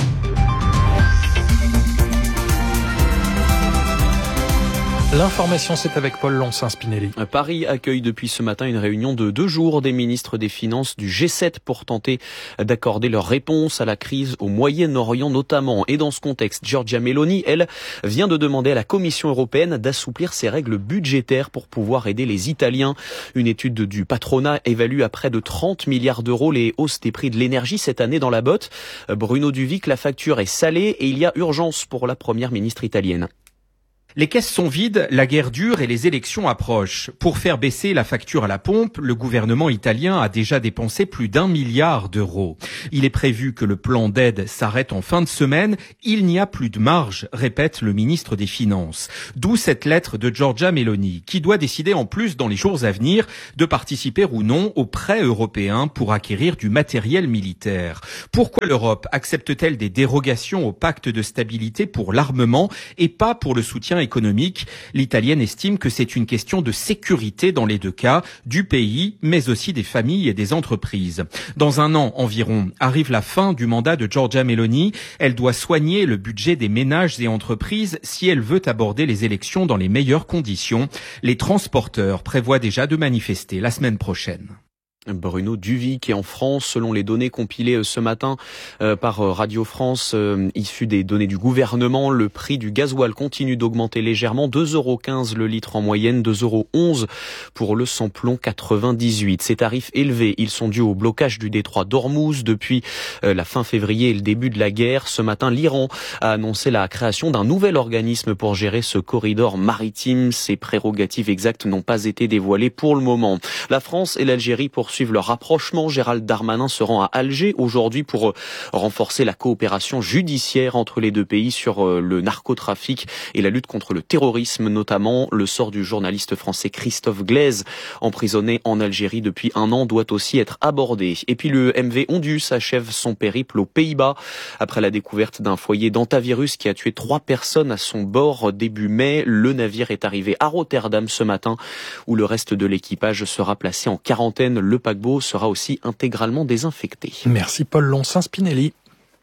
L'information, c'est avec Paul Lonsin-Spinelli. Paris accueille depuis ce matin une réunion de deux jours des ministres des Finances du G sept pour tenter d'accorder leur réponse à la crise au Moyen-Orient notamment. Et dans ce contexte, Giorgia Meloni, elle, vient de demander à la Commission européenne d'assouplir ses règles budgétaires pour pouvoir aider les Italiens. Une étude du patronat évalue à près de trente milliards d'euros les hausses des prix de l'énergie cette année dans la botte. Bruno Duvic, la facture est salée et il y a urgence pour la première ministre italienne. Les caisses sont vides, la guerre dure et les élections approchent. Pour faire baisser la facture à la pompe, le gouvernement italien a déjà dépensé plus d'un milliard d'euros. Il est prévu que le plan d'aide s'arrête en fin de semaine. Il n'y a plus de marge, répète le ministre des Finances. D'où cette lettre de Giorgia Meloni, qui doit décider en plus dans les jours à venir de participer ou non aux prêts européens pour acquérir du matériel militaire. Pourquoi l'Europe accepte-t-elle des dérogations au pacte de stabilité pour l'armement et pas pour le soutien économique? L'Italienne estime que c'est une question de sécurité dans les deux cas, du pays, mais aussi des familles et des entreprises. Dans un an environ, arrive la fin du mandat de Giorgia Meloni. Elle doit soigner le budget des ménages et entreprises si elle veut aborder les élections dans les meilleures conditions. Les transporteurs prévoient déjà de manifester la semaine prochaine. Bruno Duvic est en France, selon les données compilées ce matin euh, par Radio France, euh, issues des données du gouvernement, le prix du gasoil continue d'augmenter légèrement, deux euros quinze le litre en moyenne, deux euros onze pour le samplon quatre-vingt-dix-huit. Ces tarifs élevés, ils sont dus au blocage du détroit d'Ormuz depuis euh, la fin février et le début de la guerre. Ce matin, l'Iran a annoncé la création d'un nouvel organisme pour gérer ce corridor maritime. Ses prérogatives exactes n'ont pas été dévoilées pour le moment. La France et l'Algérie pour suivent leur rapprochement. Gérald Darmanin se rend à Alger aujourd'hui pour renforcer la coopération judiciaire entre les deux pays sur le narcotrafic et la lutte contre le terrorisme, notamment. Le sort du journaliste français Christophe Glaise, emprisonné en Algérie depuis un an, doit aussi être abordé. Et puis le M V Ondius achève son périple aux Pays-Bas après la découverte d'un foyer d'hantavirus qui a tué trois personnes à son bord début mai. Le navire est arrivé à Rotterdam ce matin où le reste de l'équipage sera placé en quarantaine. Le paquebot sera aussi intégralement désinfecté. Merci Paul Lonsin-Spinelli.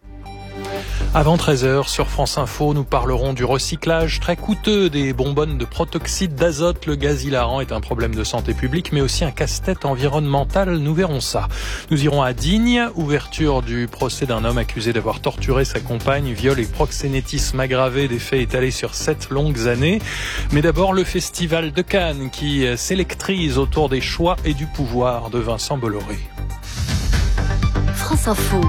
Avant treize heures sur France Info, nous parlerons du recyclage très coûteux des bonbonnes de protoxyde d'azote. Le gaz hilarant est un problème de santé publique, mais aussi un casse-tête environnemental. Nous verrons ça. Nous irons à Digne, ouverture du procès d'un homme accusé d'avoir torturé sa compagne, viol et proxénétisme aggravé, des faits étalés sur sept longues années. Mais d'abord, le festival de Cannes qui s'électrise autour des choix et du pouvoir de Vincent Bolloré. France Info.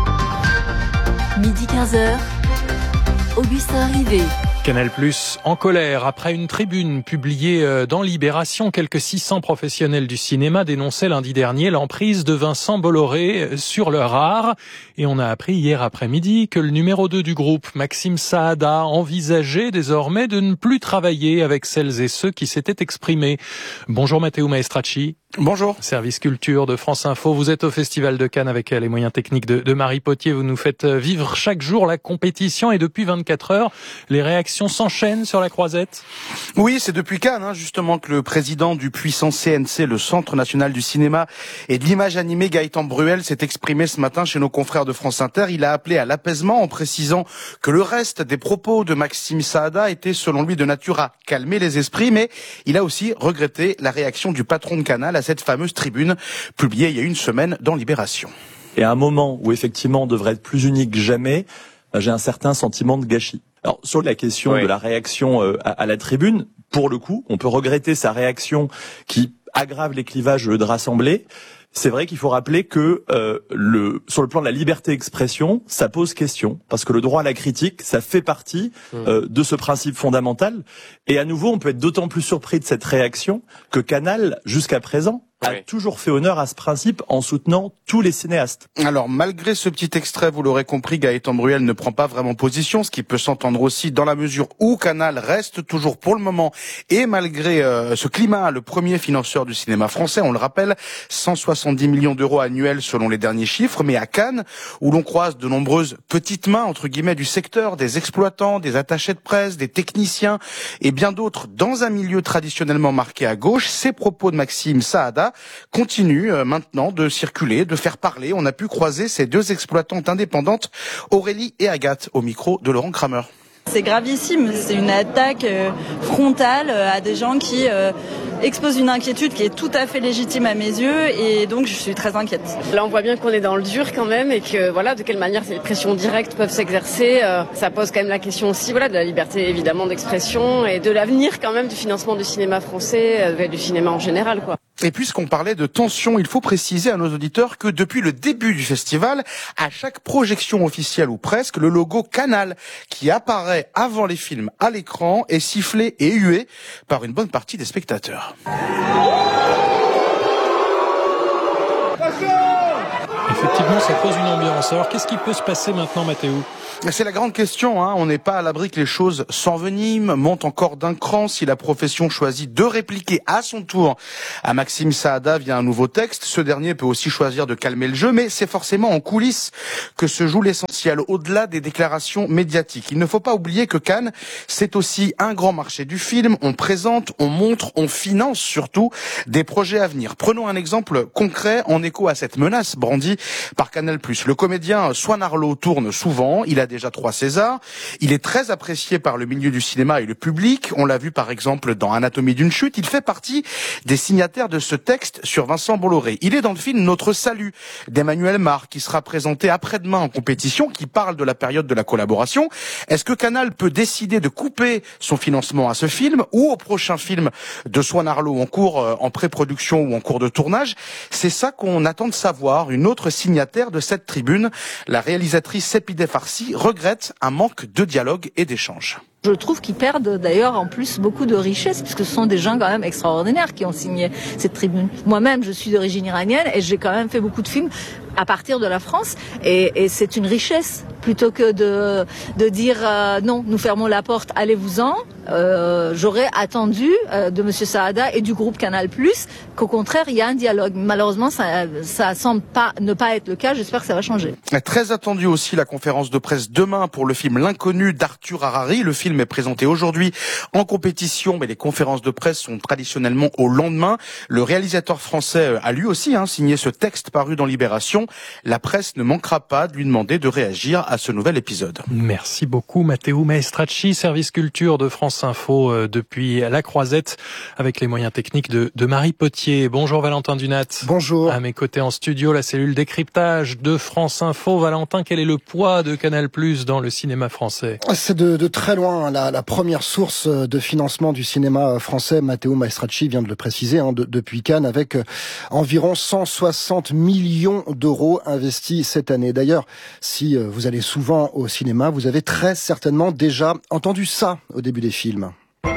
Midi quinze heures, Augustin Rivet. Canal Plus en colère. Après une tribune publiée dans Libération, quelques six cents professionnels du cinéma dénonçaient lundi dernier l'emprise de Vincent Bolloré sur leur art. Et on a appris hier après-midi que le numéro deux du groupe, Maxime Saada, envisageait désormais de ne plus travailler avec celles et ceux qui s'étaient exprimés. Bonjour Matteo Maestracci. Bonjour. Service culture de France Info. Vous êtes au Festival de Cannes avec les moyens techniques de, de Marie Potier. Vous nous faites vivre chaque jour la compétition et depuis vingt-quatre heures, les réactions s'enchaînent sur la croisette. Oui, c'est depuis Cannes, hein, justement, que le président du puissant C N C, le Centre National du Cinéma et de l'Image Animée, Gaëtan Bruel, s'est exprimé ce matin chez nos confrères de France Inter. Il a appelé à l'apaisement en précisant que le reste des propos de Maxime Saada étaient, selon lui, de nature à calmer les esprits, mais il a aussi regretté la réaction du patron de Canal à cette fameuse tribune publiée il y a une semaine dans Libération. Et à un moment où effectivement on devrait être plus unis que jamais, j'ai un certain sentiment de gâchis. Alors sur la question oui. de la réaction euh, à, à la tribune, pour le coup, on peut regretter sa réaction qui aggrave les clivages de rassembler. C'est vrai qu'il faut rappeler que euh, le sur le plan de la liberté d'expression, ça pose question parce que le droit à la critique, ça fait partie euh, de ce principe fondamental. Et à nouveau, on peut être d'autant plus surpris de cette réaction que Canal, jusqu'à présent, a oui. toujours fait honneur à ce principe en soutenant tous les cinéastes. Alors, malgré ce petit extrait, vous l'aurez compris, Gaëtan Bruel ne prend pas vraiment position, ce qui peut s'entendre aussi dans la mesure où Canal reste toujours pour le moment, et malgré euh, ce climat, le premier financeur du cinéma français, on le rappelle, cent soixante-dix millions d'euros annuels selon les derniers chiffres, mais à Cannes, où l'on croise de nombreuses petites mains, entre guillemets, du secteur, des exploitants, des attachés de presse, des techniciens, et bien d'autres, dans un milieu traditionnellement marqué à gauche, ces propos de Maxime Saada continuent euh, maintenant de circuler, de faire parler. On a pu croiser ces deux exploitantes indépendantes, Aurélie et Agathe, au micro de Laurent Kramer. C'est gravissime, c'est une attaque euh, frontale euh, à des gens qui euh, exposent une inquiétude qui est tout à fait légitime à mes yeux et donc je suis très inquiète. Là on voit bien qu'on est dans le dur quand même et que voilà de quelle manière ces pressions directes peuvent s'exercer. Euh, ça pose quand même la question aussi voilà de la liberté évidemment d'expression et de l'avenir quand même du financement du cinéma français, euh, du cinéma en général quoi. Et puisqu'on parlait de tension, il faut préciser à nos auditeurs que depuis le début du festival, à chaque projection officielle ou presque, le logo Canal qui apparaît avant les films à l'écran est sifflé et hué par une bonne partie des spectateurs. Effectivement, ça pose une ambiance. Alors, qu'est-ce qui peut se passer maintenant, Mathéo ? C'est la grande question, hein. On n'est pas à l'abri que les choses s'enveniment, montent encore d'un cran si la profession choisit de répliquer à son tour à Maxime Saada via un nouveau texte. Ce dernier peut aussi choisir de calmer le jeu, mais c'est forcément en coulisses que se joue l'essentiel, au-delà des déclarations médiatiques. Il ne faut pas oublier que Cannes, c'est aussi un grand marché du film. On présente, on montre, on finance surtout des projets à venir. Prenons un exemple concret en écho à cette menace brandie par Canal+. Le comédien Swan Arlo tourne souvent, il a déjà trois Césars, il est très apprécié par le milieu du cinéma et le public, on l'a vu par exemple dans Anatomie d'une chute, il fait partie des signataires de ce texte sur Vincent Bolloré. Il est dans le film Notre Salut d'Emmanuel Mar qui sera présenté après-demain en compétition, qui parle de la période de la collaboration. Est-ce que Canal peut décider de couper son financement à ce film ou au prochain film de Swan Arlo en cours, euh, en pré-production ou en cours de tournage? C'est ça qu'on attend de savoir. Une autre signataire de cette tribune, la réalisatrice Sepideh Farsi, regrette un manque de dialogue et d'échange. Je trouve qu'ils perdent d'ailleurs en plus beaucoup de richesse puisque ce sont des gens quand même extraordinaires qui ont signé cette tribune. Moi-même, je suis d'origine iranienne et j'ai quand même fait beaucoup de films à partir de la France et, et c'est une richesse plutôt que de, de dire euh, non, nous fermons la porte, allez-vous-en. Euh, j'aurais attendu euh, de Monsieur Saada et du groupe Canal+, qu'au contraire, il y a un dialogue. Malheureusement, ça, ça semble pas, ne pas être le cas. J'espère que ça va changer. Très attendu aussi la conférence de presse demain pour le film L'Inconnu d'Arthur Harari. Le film est présenté aujourd'hui en compétition, mais les conférences de presse sont traditionnellement au lendemain. Le réalisateur français a lui aussi hein, signé ce texte paru dans Libération. La presse ne manquera pas de lui demander de réagir à ce nouvel épisode. Merci beaucoup Matteo Maestracci, service culture de France Info euh, depuis la Croisette avec les moyens techniques de, de Marie Potier. Bonjour Valentin Dunat. Bonjour. À mes côtés en studio, la cellule décryptage de France Info. Valentin, quel est le poids de Canal+ dans le cinéma français? C'est de, de très loin la, la première source de financement du cinéma français. Matteo Maestracci vient de le préciser hein, de, depuis Cannes avec euh, environ cent soixante millions d'euros investis cette année. D'ailleurs, si euh, vous allez souvent au cinéma, vous avez très certainement déjà entendu ça au début des films.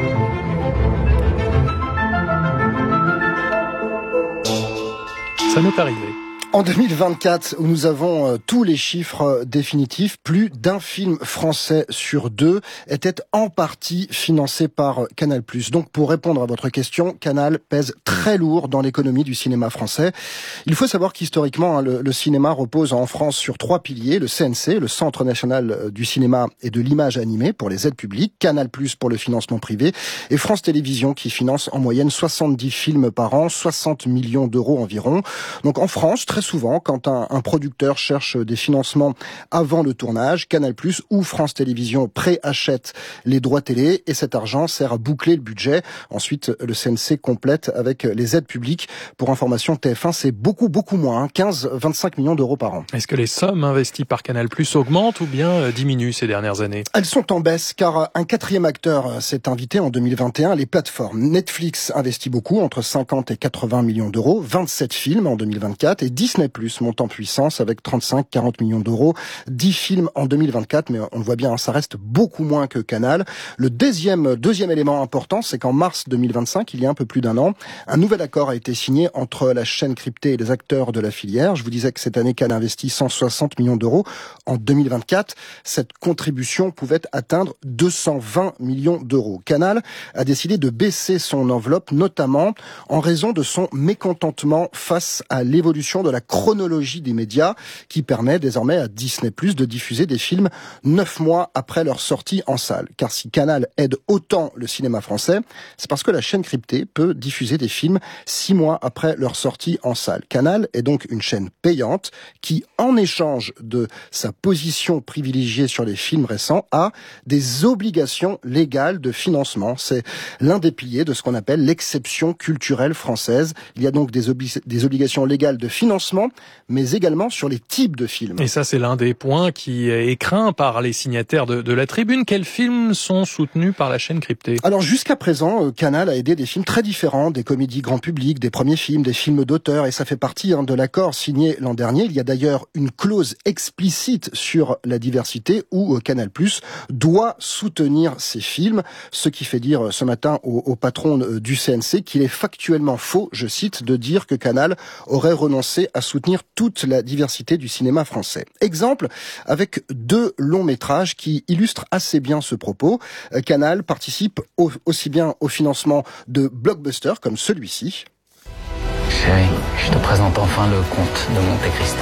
Ça m'est arrivé. En deux mille vingt-quatre, où nous avons euh, tous les chiffres définitifs, plus d'un film français sur deux était en partie financé par Canal+. Donc, pour répondre à votre question, Canal pèse très lourd dans l'économie du cinéma français. Il faut savoir qu'historiquement, hein, le, le cinéma repose en France sur trois piliers. Le C N C, le Centre National du Cinéma et de l'Image Animée, pour les aides publiques, Canal+, pour le financement privé, et France Télévisions, qui finance en moyenne soixante-dix films par an, soixante millions d'euros environ. Donc, en France, très souvent, quand un, un producteur cherche des financements avant le tournage, Canal+ ou France Télévisions préachètent les droits télé et cet argent sert à boucler le budget. Ensuite, le C N C complète avec les aides publiques. Pour information, T F un, c'est beaucoup, beaucoup moins, hein, quinze à vingt-cinq millions d'euros par an. Est-ce que les sommes investies par Canal+ augmentent ou bien diminuent ces dernières années? Elles sont en baisse car un quatrième acteur s'est invité en deux mille vingt et un, les plateformes. Netflix investit beaucoup, entre cinquante et quatre-vingts millions d'euros, vingt-sept films en deux mille vingt-quatre et Disney Disney plus, monte en puissance avec trente-cinq à quarante millions d'euros. dix films en deux mille vingt-quatre, mais on le voit bien, ça reste beaucoup moins que Canal. Le deuxième, deuxième élément important, c'est qu'en mars deux mille vingt-cinq, il y a un peu plus d'un an, un nouvel accord a été signé entre la chaîne cryptée et les acteurs de la filière. Je vous disais que cette année, Canal investit cent soixante millions d'euros. En deux mille vingt-quatre, cette contribution pouvait atteindre deux cent vingt millions d'euros. Canal a décidé de baisser son enveloppe, notamment en raison de son mécontentement face à l'évolution de la chronologie des médias, qui permet désormais à Disney plus, de diffuser des films neuf mois après leur sortie en salle. Car si Canal aide autant le cinéma français, c'est parce que la chaîne cryptée peut diffuser des films six mois après leur sortie en salle. Canal est donc une chaîne payante qui, en échange de sa position privilégiée sur les films récents, a des obligations légales de financement. C'est l'un des piliers de ce qu'on appelle l'exception culturelle française. Il y a donc des, obli- des obligations légales de financement, mais également sur les types de films. Et ça, c'est l'un des points qui est craint par les signataires de, de la tribune. Quels films sont soutenus par la chaîne cryptée? Alors jusqu'à présent, Canal a aidé des films très différents, des comédies grand public, des premiers films, des films d'auteur, et ça fait partie hein, de l'accord signé l'an dernier. Il y a d'ailleurs une clause explicite sur la diversité où Canal plus doit soutenir ces films, ce qui fait dire ce matin au, au patron du C N C qu'il est factuellement faux, je cite, de dire que Canal aurait renoncé à soutenir toute la diversité du cinéma français. Exemple avec deux longs métrages qui illustrent assez bien ce propos. Canal participe au, aussi bien au financement de blockbusters comme celui-ci. Chérie, je te présente enfin le comte de Monte Cristo.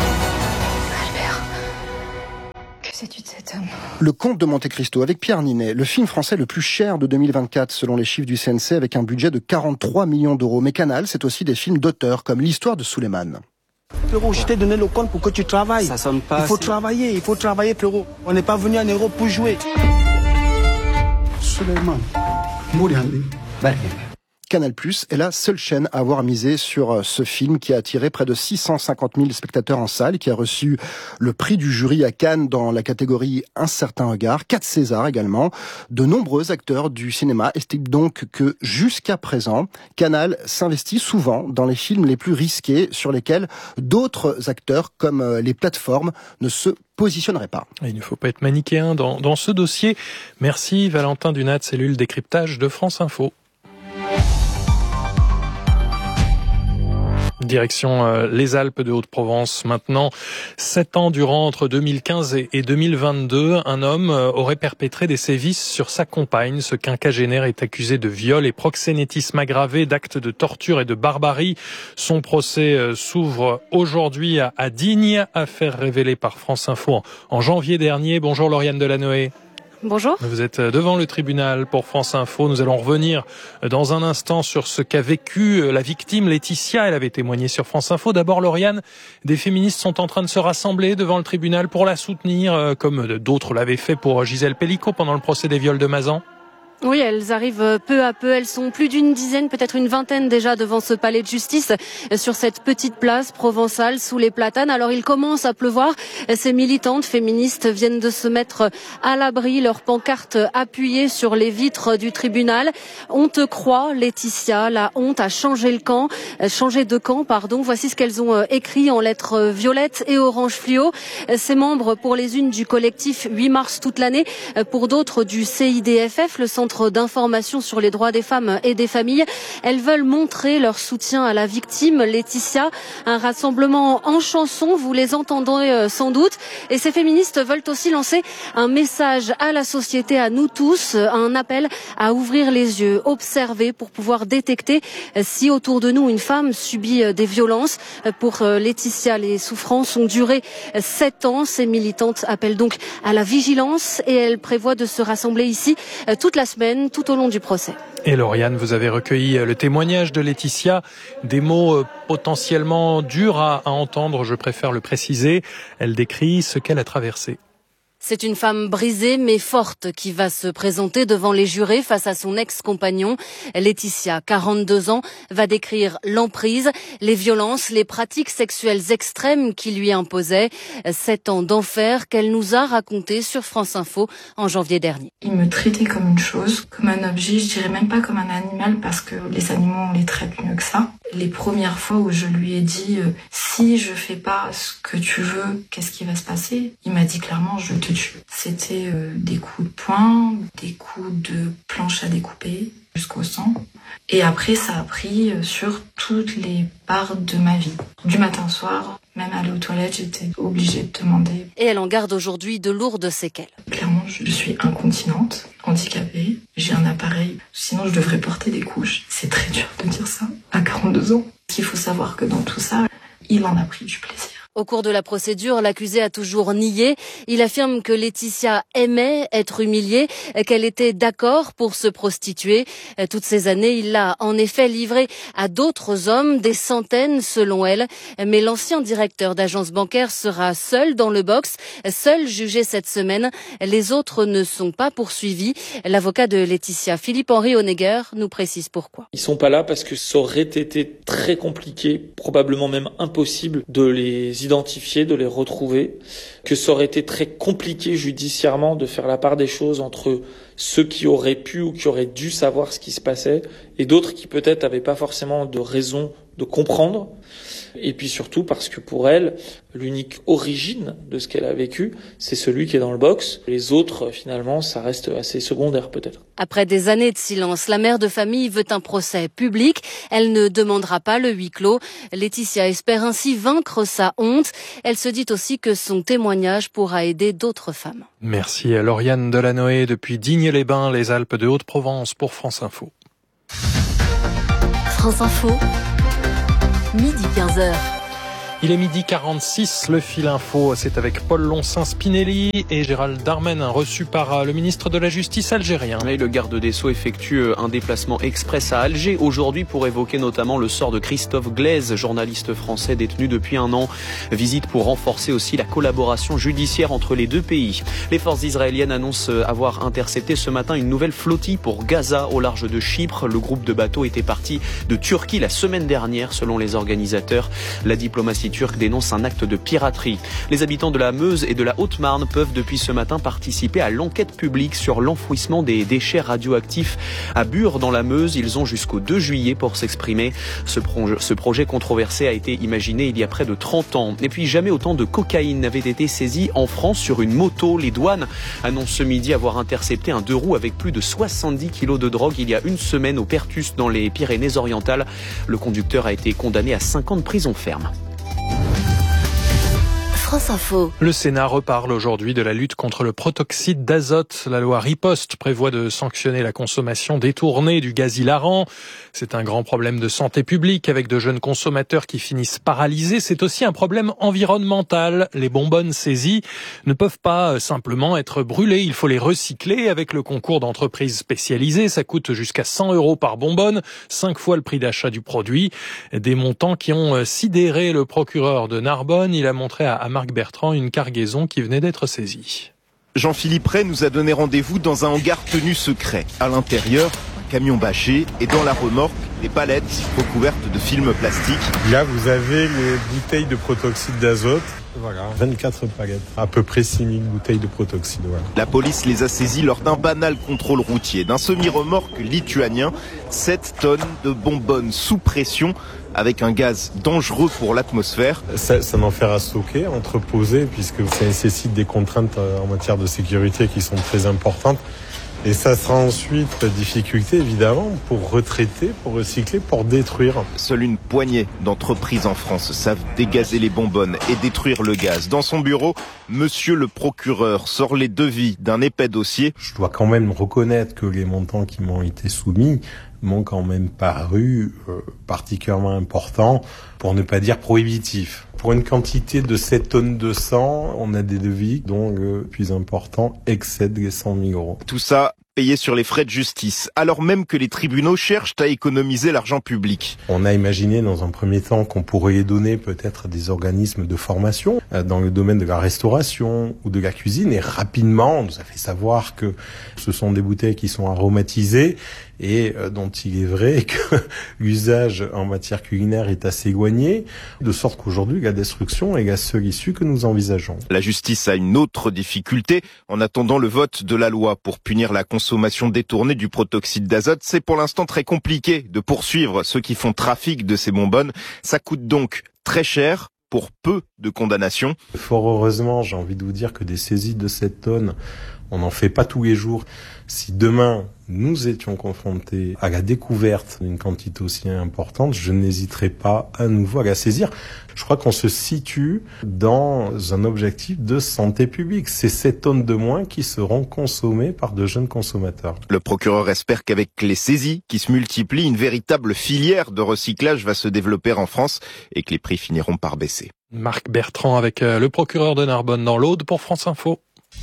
Albert, que sais-tu de cet homme? Le Comte de Monte Cristo avec Pierre Ninet, le film français le plus cher de deux mille vingt-quatre selon les chiffres du C N C avec un budget de quarante-trois millions d'euros. Mais Canal, c'est aussi des films d'auteur comme l'histoire de Souleymane. Frérot, je t'ai donné le compte pour que tu travailles. Ça sonne pas. Il faut assez. travailler, il faut travailler, frérot. On n'est pas venu en Europe pour jouer. Souleymane, Mouriandi, Canal plus est la seule chaîne à avoir misé sur ce film qui a attiré près de six cent cinquante mille spectateurs en salle, qui a reçu le prix du jury à Cannes dans la catégorie Un certain regard, quatre Césars également. De nombreux acteurs du cinéma estiment donc que jusqu'à présent, Canal s'investit souvent dans les films les plus risqués sur lesquels d'autres acteurs comme les plateformes ne se positionneraient pas. Il ne faut pas être manichéen dans, dans ce dossier. Merci Valentin Dunat, cellule décryptage de France Info. Direction euh, les Alpes de Haute-Provence maintenant. Sept ans durant, entre deux mille quinze et, et deux mille vingt-deux, un homme euh, aurait perpétré des sévices sur sa compagne. Ce quinquagénaire est accusé de viol et proxénétisme aggravé, d'actes de torture et de barbarie. Son procès euh, s'ouvre aujourd'hui à, à Digne, affaire révélée par France Info en, en janvier dernier. Bonjour Lauriane Delanoë. Bonjour. Vous êtes devant le tribunal pour France Info. Nous allons revenir dans un instant sur ce qu'a vécu la victime Laetitia. Elle avait témoigné sur France Info. D'abord, Lauriane, des féministes sont en train de se rassembler devant le tribunal pour la soutenir, comme d'autres l'avaient fait pour Gisèle Pellicot pendant le procès des viols de Mazan. Oui, elles arrivent peu à peu. Elles sont plus d'une dizaine, peut-être une vingtaine déjà devant ce palais de justice, sur cette petite place provençale sous les platanes. Alors il commence à pleuvoir. Ces militantes féministes viennent de se mettre à l'abri, leurs pancartes appuyées sur les vitres du tribunal. On te croit, Laetitia, la honte a changé le camp, changé de camp, pardon. Voici ce qu'elles ont écrit en lettres violettes et orange fluo. Ces membres, pour les unes du collectif huit mars toute l'année, pour d'autres du C I D F F, le centre d'information sur les droits des femmes et des familles. Elles veulent montrer leur soutien à la victime, Laetitia. Un rassemblement en chansons, vous les entendrez sans doute. Et ces féministes veulent aussi lancer un message à la société, à nous tous, un appel à ouvrir les yeux, observer pour pouvoir détecter si autour de nous une femme subit des violences. Pour Laetitia, les souffrances ont duré sept ans. Ces militantes appellent donc à la vigilance et elles prévoient de se rassembler ici toute la semaine, tout au long du procès. Et Lauriane, vous avez recueilli le témoignage de Laetitia, des mots potentiellement durs à, à entendre, je préfère le préciser. Elle décrit ce qu'elle a traversé. C'est une femme brisée mais forte qui va se présenter devant les jurés face à son ex-compagnon. Laetitia, quarante-deux ans, va décrire l'emprise, les violences, les pratiques sexuelles extrêmes qui lui imposaient. Sept ans d'enfer qu'elle nous a raconté sur France Info en janvier dernier. Il me traitait comme une chose, comme un objet, je dirais même pas comme un animal parce que les animaux on les traite mieux que ça. Les premières fois où je lui ai dit euh, si je fais pas ce que tu veux, qu'est-ce qui va se passer? Il m'a dit clairement je te tue. C'était euh, des coups de poing, des coups de planche à découper jusqu'au sang. Et après ça a pris euh, sur toutes les parts de ma vie. Du matin au soir, même aller aux toilettes, j'étais obligée de demander. Et elle en garde aujourd'hui de lourdes séquelles. Clairement, je suis incontinente, handicapée, j'ai un appareil, sinon je devrais porter des couches. C'est très dur de dire ça à quarante-deux ans. Il faut savoir que dans tout ça, il en a pris du plaisir. Au cours de la procédure, l'accusé a toujours nié. Il affirme que Laetitia aimait être humiliée, qu'elle était d'accord pour se prostituer. Toutes ces années, il l'a en effet livrée à d'autres hommes, des centaines selon elle. Mais l'ancien directeur d'agence bancaire sera seul dans le box, seul jugé cette semaine. Les autres ne sont pas poursuivis. L'avocat de Laetitia, Philippe-Henri Honegger, nous précise pourquoi. Ils sont pas là parce que ça aurait été très compliqué, probablement même impossible de les identifier, de les retrouver, que ça aurait été très compliqué judiciairement de faire la part des choses entre ceux qui auraient pu ou qui auraient dû savoir ce qui se passait et d'autres qui peut-être n'avaient pas forcément de raison de comprendre. Et puis surtout parce que pour elle, l'unique origine de ce qu'elle a vécu, c'est celui qui est dans le box. Les autres, finalement, ça reste assez secondaire peut-être. Après des années de silence, la mère de famille veut un procès public. Elle ne demandera pas le huis clos. Laetitia espère ainsi vaincre sa honte. Elle se dit aussi que son témoignage pourra aider d'autres femmes. Merci à Lauriane Delanoë depuis Digne-les-Bains, les Alpes de Haute-Provence pour France Info. France Info. Midi quinze heures. Il est midi quarante-six, le fil info, c'est avec Paul Lonsin-Spinelli et Gérald Darmanin, reçu par le ministre de la Justice algérien. Et le garde des Sceaux effectue un déplacement express à Alger aujourd'hui pour évoquer notamment le sort de Christophe Glaise, journaliste français détenu depuis un an. Visite pour renforcer aussi la collaboration judiciaire entre les deux pays. Les forces israéliennes annoncent avoir intercepté ce matin une nouvelle flottille pour Gaza au large de Chypre. Le groupe de bateaux était parti de Turquie la semaine dernière selon les organisateurs. La diplomatie turque dénonce un acte de piraterie. Les habitants de la Meuse et de la Haute-Marne peuvent depuis ce matin participer à l'enquête publique sur l'enfouissement des déchets radioactifs à Bure dans la Meuse. Ils ont jusqu'au deux juillet pour s'exprimer. Ce, pro- ce projet controversé a été imaginé il y a près de trente ans. Et puis jamais autant de cocaïne n'avait été saisi en France sur une moto. Les douanes annoncent ce midi avoir intercepté un deux roues avec plus de soixante-dix kilos de drogue il y a une semaine au Pertus dans les Pyrénées-Orientales. Le conducteur a été condamné à cinq ans de prison ferme. France Info. Le Sénat reparle aujourd'hui de la lutte contre le protoxyde d'azote. La loi Riposte prévoit de sanctionner la consommation détournée du gaz hilarant. C'est un grand problème de santé publique avec de jeunes consommateurs qui finissent paralysés. C'est aussi un problème environnemental. Les bonbonnes saisies ne peuvent pas simplement être brûlées. Il faut les recycler avec le concours d'entreprises spécialisées. Ça coûte jusqu'à cent euros par bonbonne, cinq fois le prix d'achat du produit. Des montants qui ont sidéré le procureur de Narbonne. Il a montré à Marc Bertrand une cargaison qui venait d'être saisie. Jean-Philippe Ray nous a donné rendez-vous dans un hangar tenu secret. À l'intérieur, un camion bâché et dans la remorque, des palettes recouvertes de film plastique. Là, vous avez les bouteilles de protoxyde d'azote. Voilà, vingt-quatre palettes, à peu près six mille bouteilles de protoxyde. Voilà. La police les a saisies lors d'un banal contrôle routier. D'un semi-remorque lituanien, sept tonnes de bonbonnes sous pression avec un gaz dangereux pour l'atmosphère. Ça, ça n'en fait à stocker, entreposer, puisque ça nécessite des contraintes en matière de sécurité qui sont très importantes. Et ça sera ensuite difficulté, évidemment, pour retraiter, pour recycler, pour détruire. Seule une poignée d'entreprises en France savent dégazer les bonbonnes et détruire le gaz. Dans son bureau, monsieur le procureur sort les devis d'un épais dossier. Je dois quand même reconnaître que les montants qui m'ont été soumis m'ont quand même paru euh, particulièrement importants, pour ne pas dire prohibitifs. Pour une quantité de sept tonnes de sang, on a des devis dont le plus important excède les cent mille euros. Tout ça payer sur les frais de justice, alors même que les tribunaux cherchent à économiser l'argent public. On a imaginé dans un premier temps qu'on pourrait donner peut-être des organismes de formation dans le domaine de la restauration ou de la cuisine, et rapidement on nous a fait savoir que ce sont des bouteilles qui sont aromatisées et dont il est vrai que l'usage en matière culinaire est assez éloigné, de sorte qu'aujourd'hui la destruction est la seule issue que nous envisageons. La justice a une autre difficulté. En attendant le vote de la loi pour punir la consommation détournée du protoxyde d'azote, c'est pour l'instant très compliqué de poursuivre ceux qui font trafic de ces bonbonnes. Ça coûte donc très cher pour peu de condamnations. Fort heureusement, j'ai envie de vous dire que des saisies de cette tonne, on n'en fait pas tous les jours. Si demain, nous étions confrontés à la découverte d'une quantité aussi importante, je n'hésiterai pas à nouveau à la saisir. Je crois qu'on se situe dans un objectif de santé publique. C'est ces tonnes de moins qui seront consommées par de jeunes consommateurs. Le procureur espère qu'avec les saisies qui se multiplient, une véritable filière de recyclage va se développer en France et que les prix finiront par baisser. Marc Bertrand avec le procureur de Narbonne dans l'Aude pour France Info.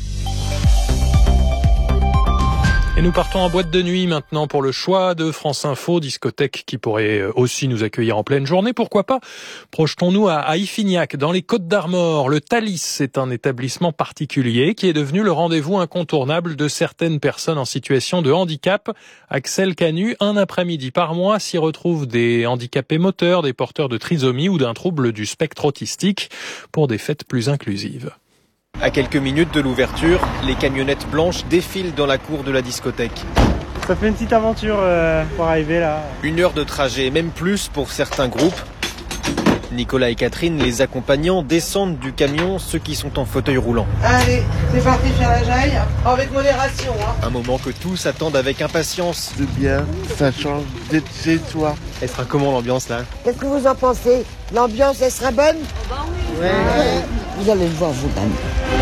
Et nous partons en boîte de nuit maintenant pour le choix de France Info, discothèque qui pourrait aussi nous accueillir en pleine journée. Pourquoi pas? Projetons-nous à, à Iffignac, dans les Côtes-d'Armor. Le Thalys est un établissement particulier qui est devenu le rendez-vous incontournable de certaines personnes en situation de handicap. Axel Canu, un après-midi par mois, s'y retrouvent des handicapés moteurs, des porteurs de trisomie ou d'un trouble du spectre autistique pour des fêtes plus inclusives. À quelques minutes de l'ouverture, les camionnettes blanches défilent dans la cour de la discothèque. Ça fait une petite aventure euh, pour arriver là. Une heure de trajet, même plus pour certains groupes. Nicolas et Catherine, les accompagnants, descendent du camion, ceux qui sont en fauteuil roulant. Allez, c'est parti faire la jaille, avec modération. Hein. Un moment que tous attendent avec impatience. C'est bien, ça change d'être chez toi. Elle sera comment l'ambiance là? Qu'est-ce que vous en pensez? L'ambiance, elle sera bonne? Oh bah oui. Ouais. Ouais. Vous allez le voir vous-même.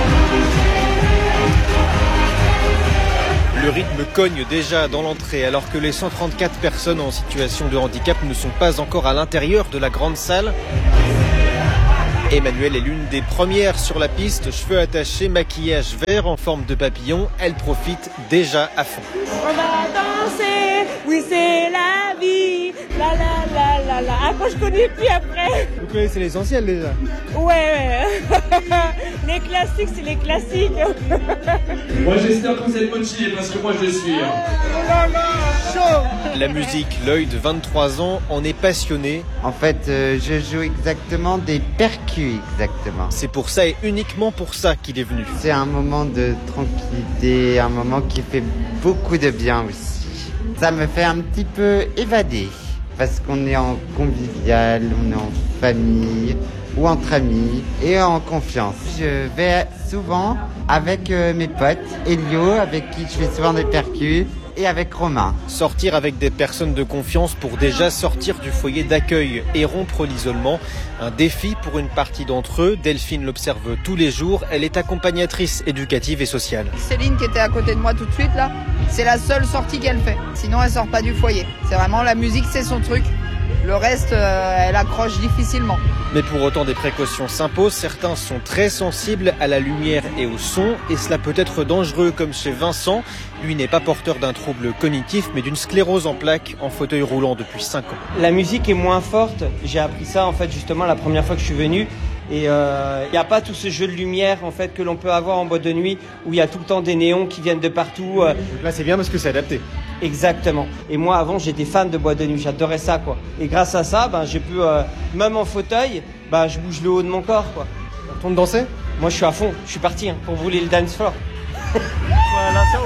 Le rythme cogne déjà dans l'entrée alors que les cent trente-quatre personnes en situation de handicap ne sont pas encore à l'intérieur de la grande salle. Emmanuelle est l'une des premières sur la piste, cheveux attachés, maquillage vert en forme de papillon. Elle profite déjà à fond. On va danser, oui c'est la vie, la la la la la. Après je connais plus après. Vous connaissez l'essentiel déjà? Ouais, ouais. Les classiques, c'est les classiques. Moi j'espère que vous êtes motivés parce que moi je le suis. Hein. La musique, l'œil de vingt-trois ans en est passionné. En fait, euh, je joue exactement des percus, exactement. C'est pour ça et uniquement pour ça qu'il est venu. C'est un moment de tranquillité, un moment qui fait beaucoup de bien aussi. Ça me fait un petit peu évader, parce qu'on est en convivial, on est en famille ou entre amis et en confiance. Je vais souvent avec euh, mes potes, Elio, avec qui je fais souvent des percus, et avec Romain. Sortir avec des personnes de confiance pour déjà sortir du foyer d'accueil et rompre l'isolement. Un défi pour une partie d'entre eux. Delphine l'observe tous les jours. Elle est accompagnatrice éducative et sociale. Céline qui était à côté de moi tout de suite là, c'est la seule sortie qu'elle fait. Sinon elle sort pas du foyer. C'est vraiment la musique, c'est son truc. Le reste, euh, elle accroche difficilement. Mais pour autant, des précautions s'imposent. Certains sont très sensibles à la lumière et au son, et cela peut être dangereux, comme chez Vincent. Lui n'est pas porteur d'un trouble cognitif, mais d'une sclérose en plaques, en fauteuil roulant depuis cinq ans. La musique est moins forte. J'ai appris ça, en fait, justement, la première fois que je suis venu. Et il euh, n'y a pas tout ce jeu de lumière en fait que l'on peut avoir en boîte de nuit où il y a tout le temps des néons qui viennent de partout. Euh. Donc là c'est bien parce que c'est adapté. Exactement. Et moi avant j'étais fan de boîte de nuit, j'adorais ça quoi. Et grâce à ça, ben j'ai pu euh, même en fauteuil, ben je bouge le haut de mon corps quoi. On retourne danser? Moi je suis à fond, je suis parti hein, pour vous les le dance floor. Voilà, ça...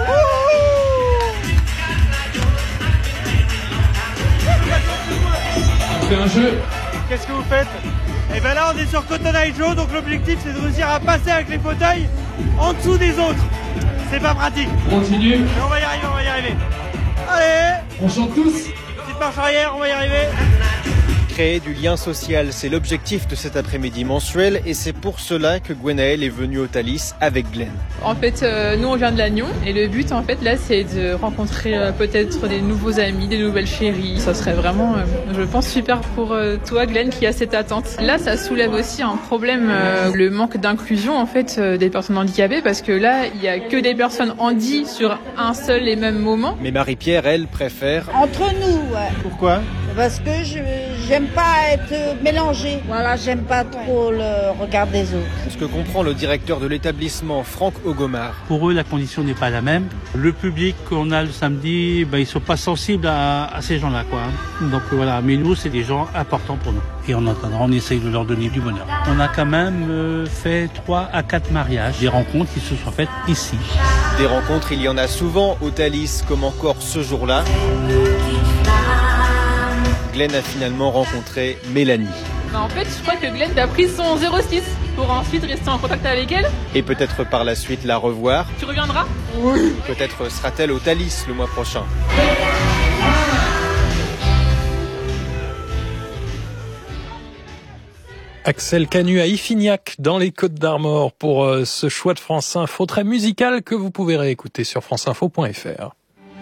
On fait un jeu. Qu'est-ce que vous faites? Et bien là on est sur Cotton Eye Joe, donc l'objectif c'est de réussir à passer avec les fauteuils en dessous des autres. C'est pas pratique. On continue. Mais on va y arriver, on va y arriver. Allez. On chante tous. Petite marche arrière, on va y arriver. Créer du lien social, c'est l'objectif de cet après-midi mensuel et c'est pour cela que Gwenaëlle est venue au Thalys avec Glenn. En fait, euh, nous on vient de Lannion et le but en fait là c'est de rencontrer euh, peut-être des nouveaux amis, des nouvelles chéries. Ça serait vraiment, euh, je pense, super pour euh, toi Glenn qui a cette attente. Là ça soulève aussi un problème, euh, le manque d'inclusion en fait euh, des personnes handicapées parce que là il y a que des personnes handi sur un seul et même moment. Mais Marie-Pierre, elle, préfère... Entre nous, ouais. Pourquoi ? Parce que je j'aime pas être mélangée. Voilà, j'aime pas trop le regard des autres. Ce que comprend le directeur de l'établissement, Franck Ogomar. Pour eux, la condition n'est pas la même. Le public qu'on a le samedi, ben, ils sont pas sensibles à, à ces gens-là, quoi. Donc voilà, mais nous, c'est des gens importants pour nous. Et en attendant, on essaye de leur donner du bonheur. On a quand même euh, fait trois à quatre mariages, des rencontres qui se sont faites ici. Des rencontres, il y en a souvent au Thalys, comme encore ce jour-là. Glenn a finalement rencontré Mélanie. Bah en fait, je crois que Glenn a pris son zéro six pour ensuite rester en contact avec elle. Et peut-être par la suite la revoir. Tu reviendras ? Oui. Peut-être sera-t-elle au Thalys le mois prochain. Axel Canu à Iffignac dans les Côtes-d'Armor pour euh, ce choix de France Info très musical que vous pouvez réécouter sur franceinfo point fr.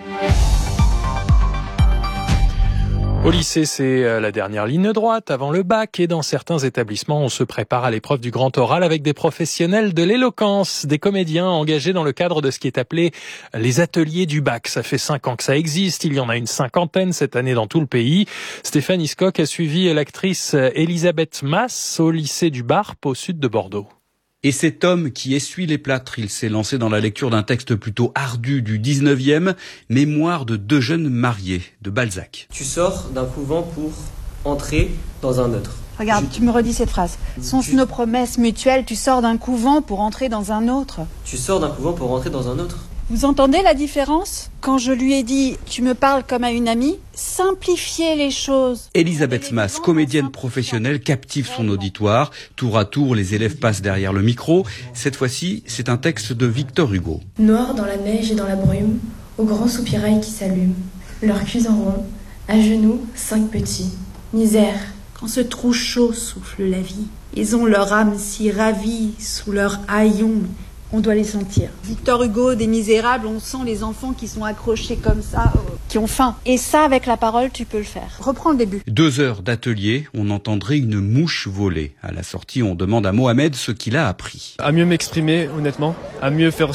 Au lycée, c'est la dernière ligne droite avant le bac et dans certains établissements, on se prépare à l'épreuve du grand oral avec des professionnels de l'éloquence, des comédiens engagés dans le cadre de ce qui est appelé les ateliers du bac. Ça fait cinq ans que ça existe, il y en a une cinquantaine cette année dans tout le pays. Stéphane Hiscock a suivi l'actrice Elisabeth Mas au lycée du Barp au sud de Bordeaux. Et cet homme qui essuie les plâtres, il s'est lancé dans la lecture d'un texte plutôt ardu du dix-neuvième, Mémoire de deux jeunes mariés, de Balzac. Tu sors d'un couvent pour entrer dans un autre. Regarde, Je... tu me redis cette phrase. Sont tu... nos promesses mutuelles, tu sors d'un couvent pour entrer dans un autre. Tu sors d'un couvent pour entrer dans un autre. Vous entendez la différence ? Quand je lui ai dit « tu me parles comme à une amie », simplifier les choses. Elisabeth Mas, comédienne professionnelle, captive son auditoire. Tour à tour, les élèves passent derrière le micro. Cette fois-ci, c'est un texte de Victor Hugo. Noir dans la neige et dans la brume, aux grands soupirails qui s'allument, leur culs en rond, à genoux, cinq petits. Misère. Quand ce trou chaud souffle la vie, ils ont leur âme si ravie sous leur haillon. On doit les sentir. Victor Hugo, des Misérables, on sent les enfants qui sont accrochés comme ça, euh, qui ont faim. Et ça, avec la parole, tu peux le faire. Reprends le début. Deux heures d'atelier, on entendrait une mouche voler. À la sortie, on demande à Mohamed ce qu'il a appris. À mieux m'exprimer, honnêtement. À mieux faire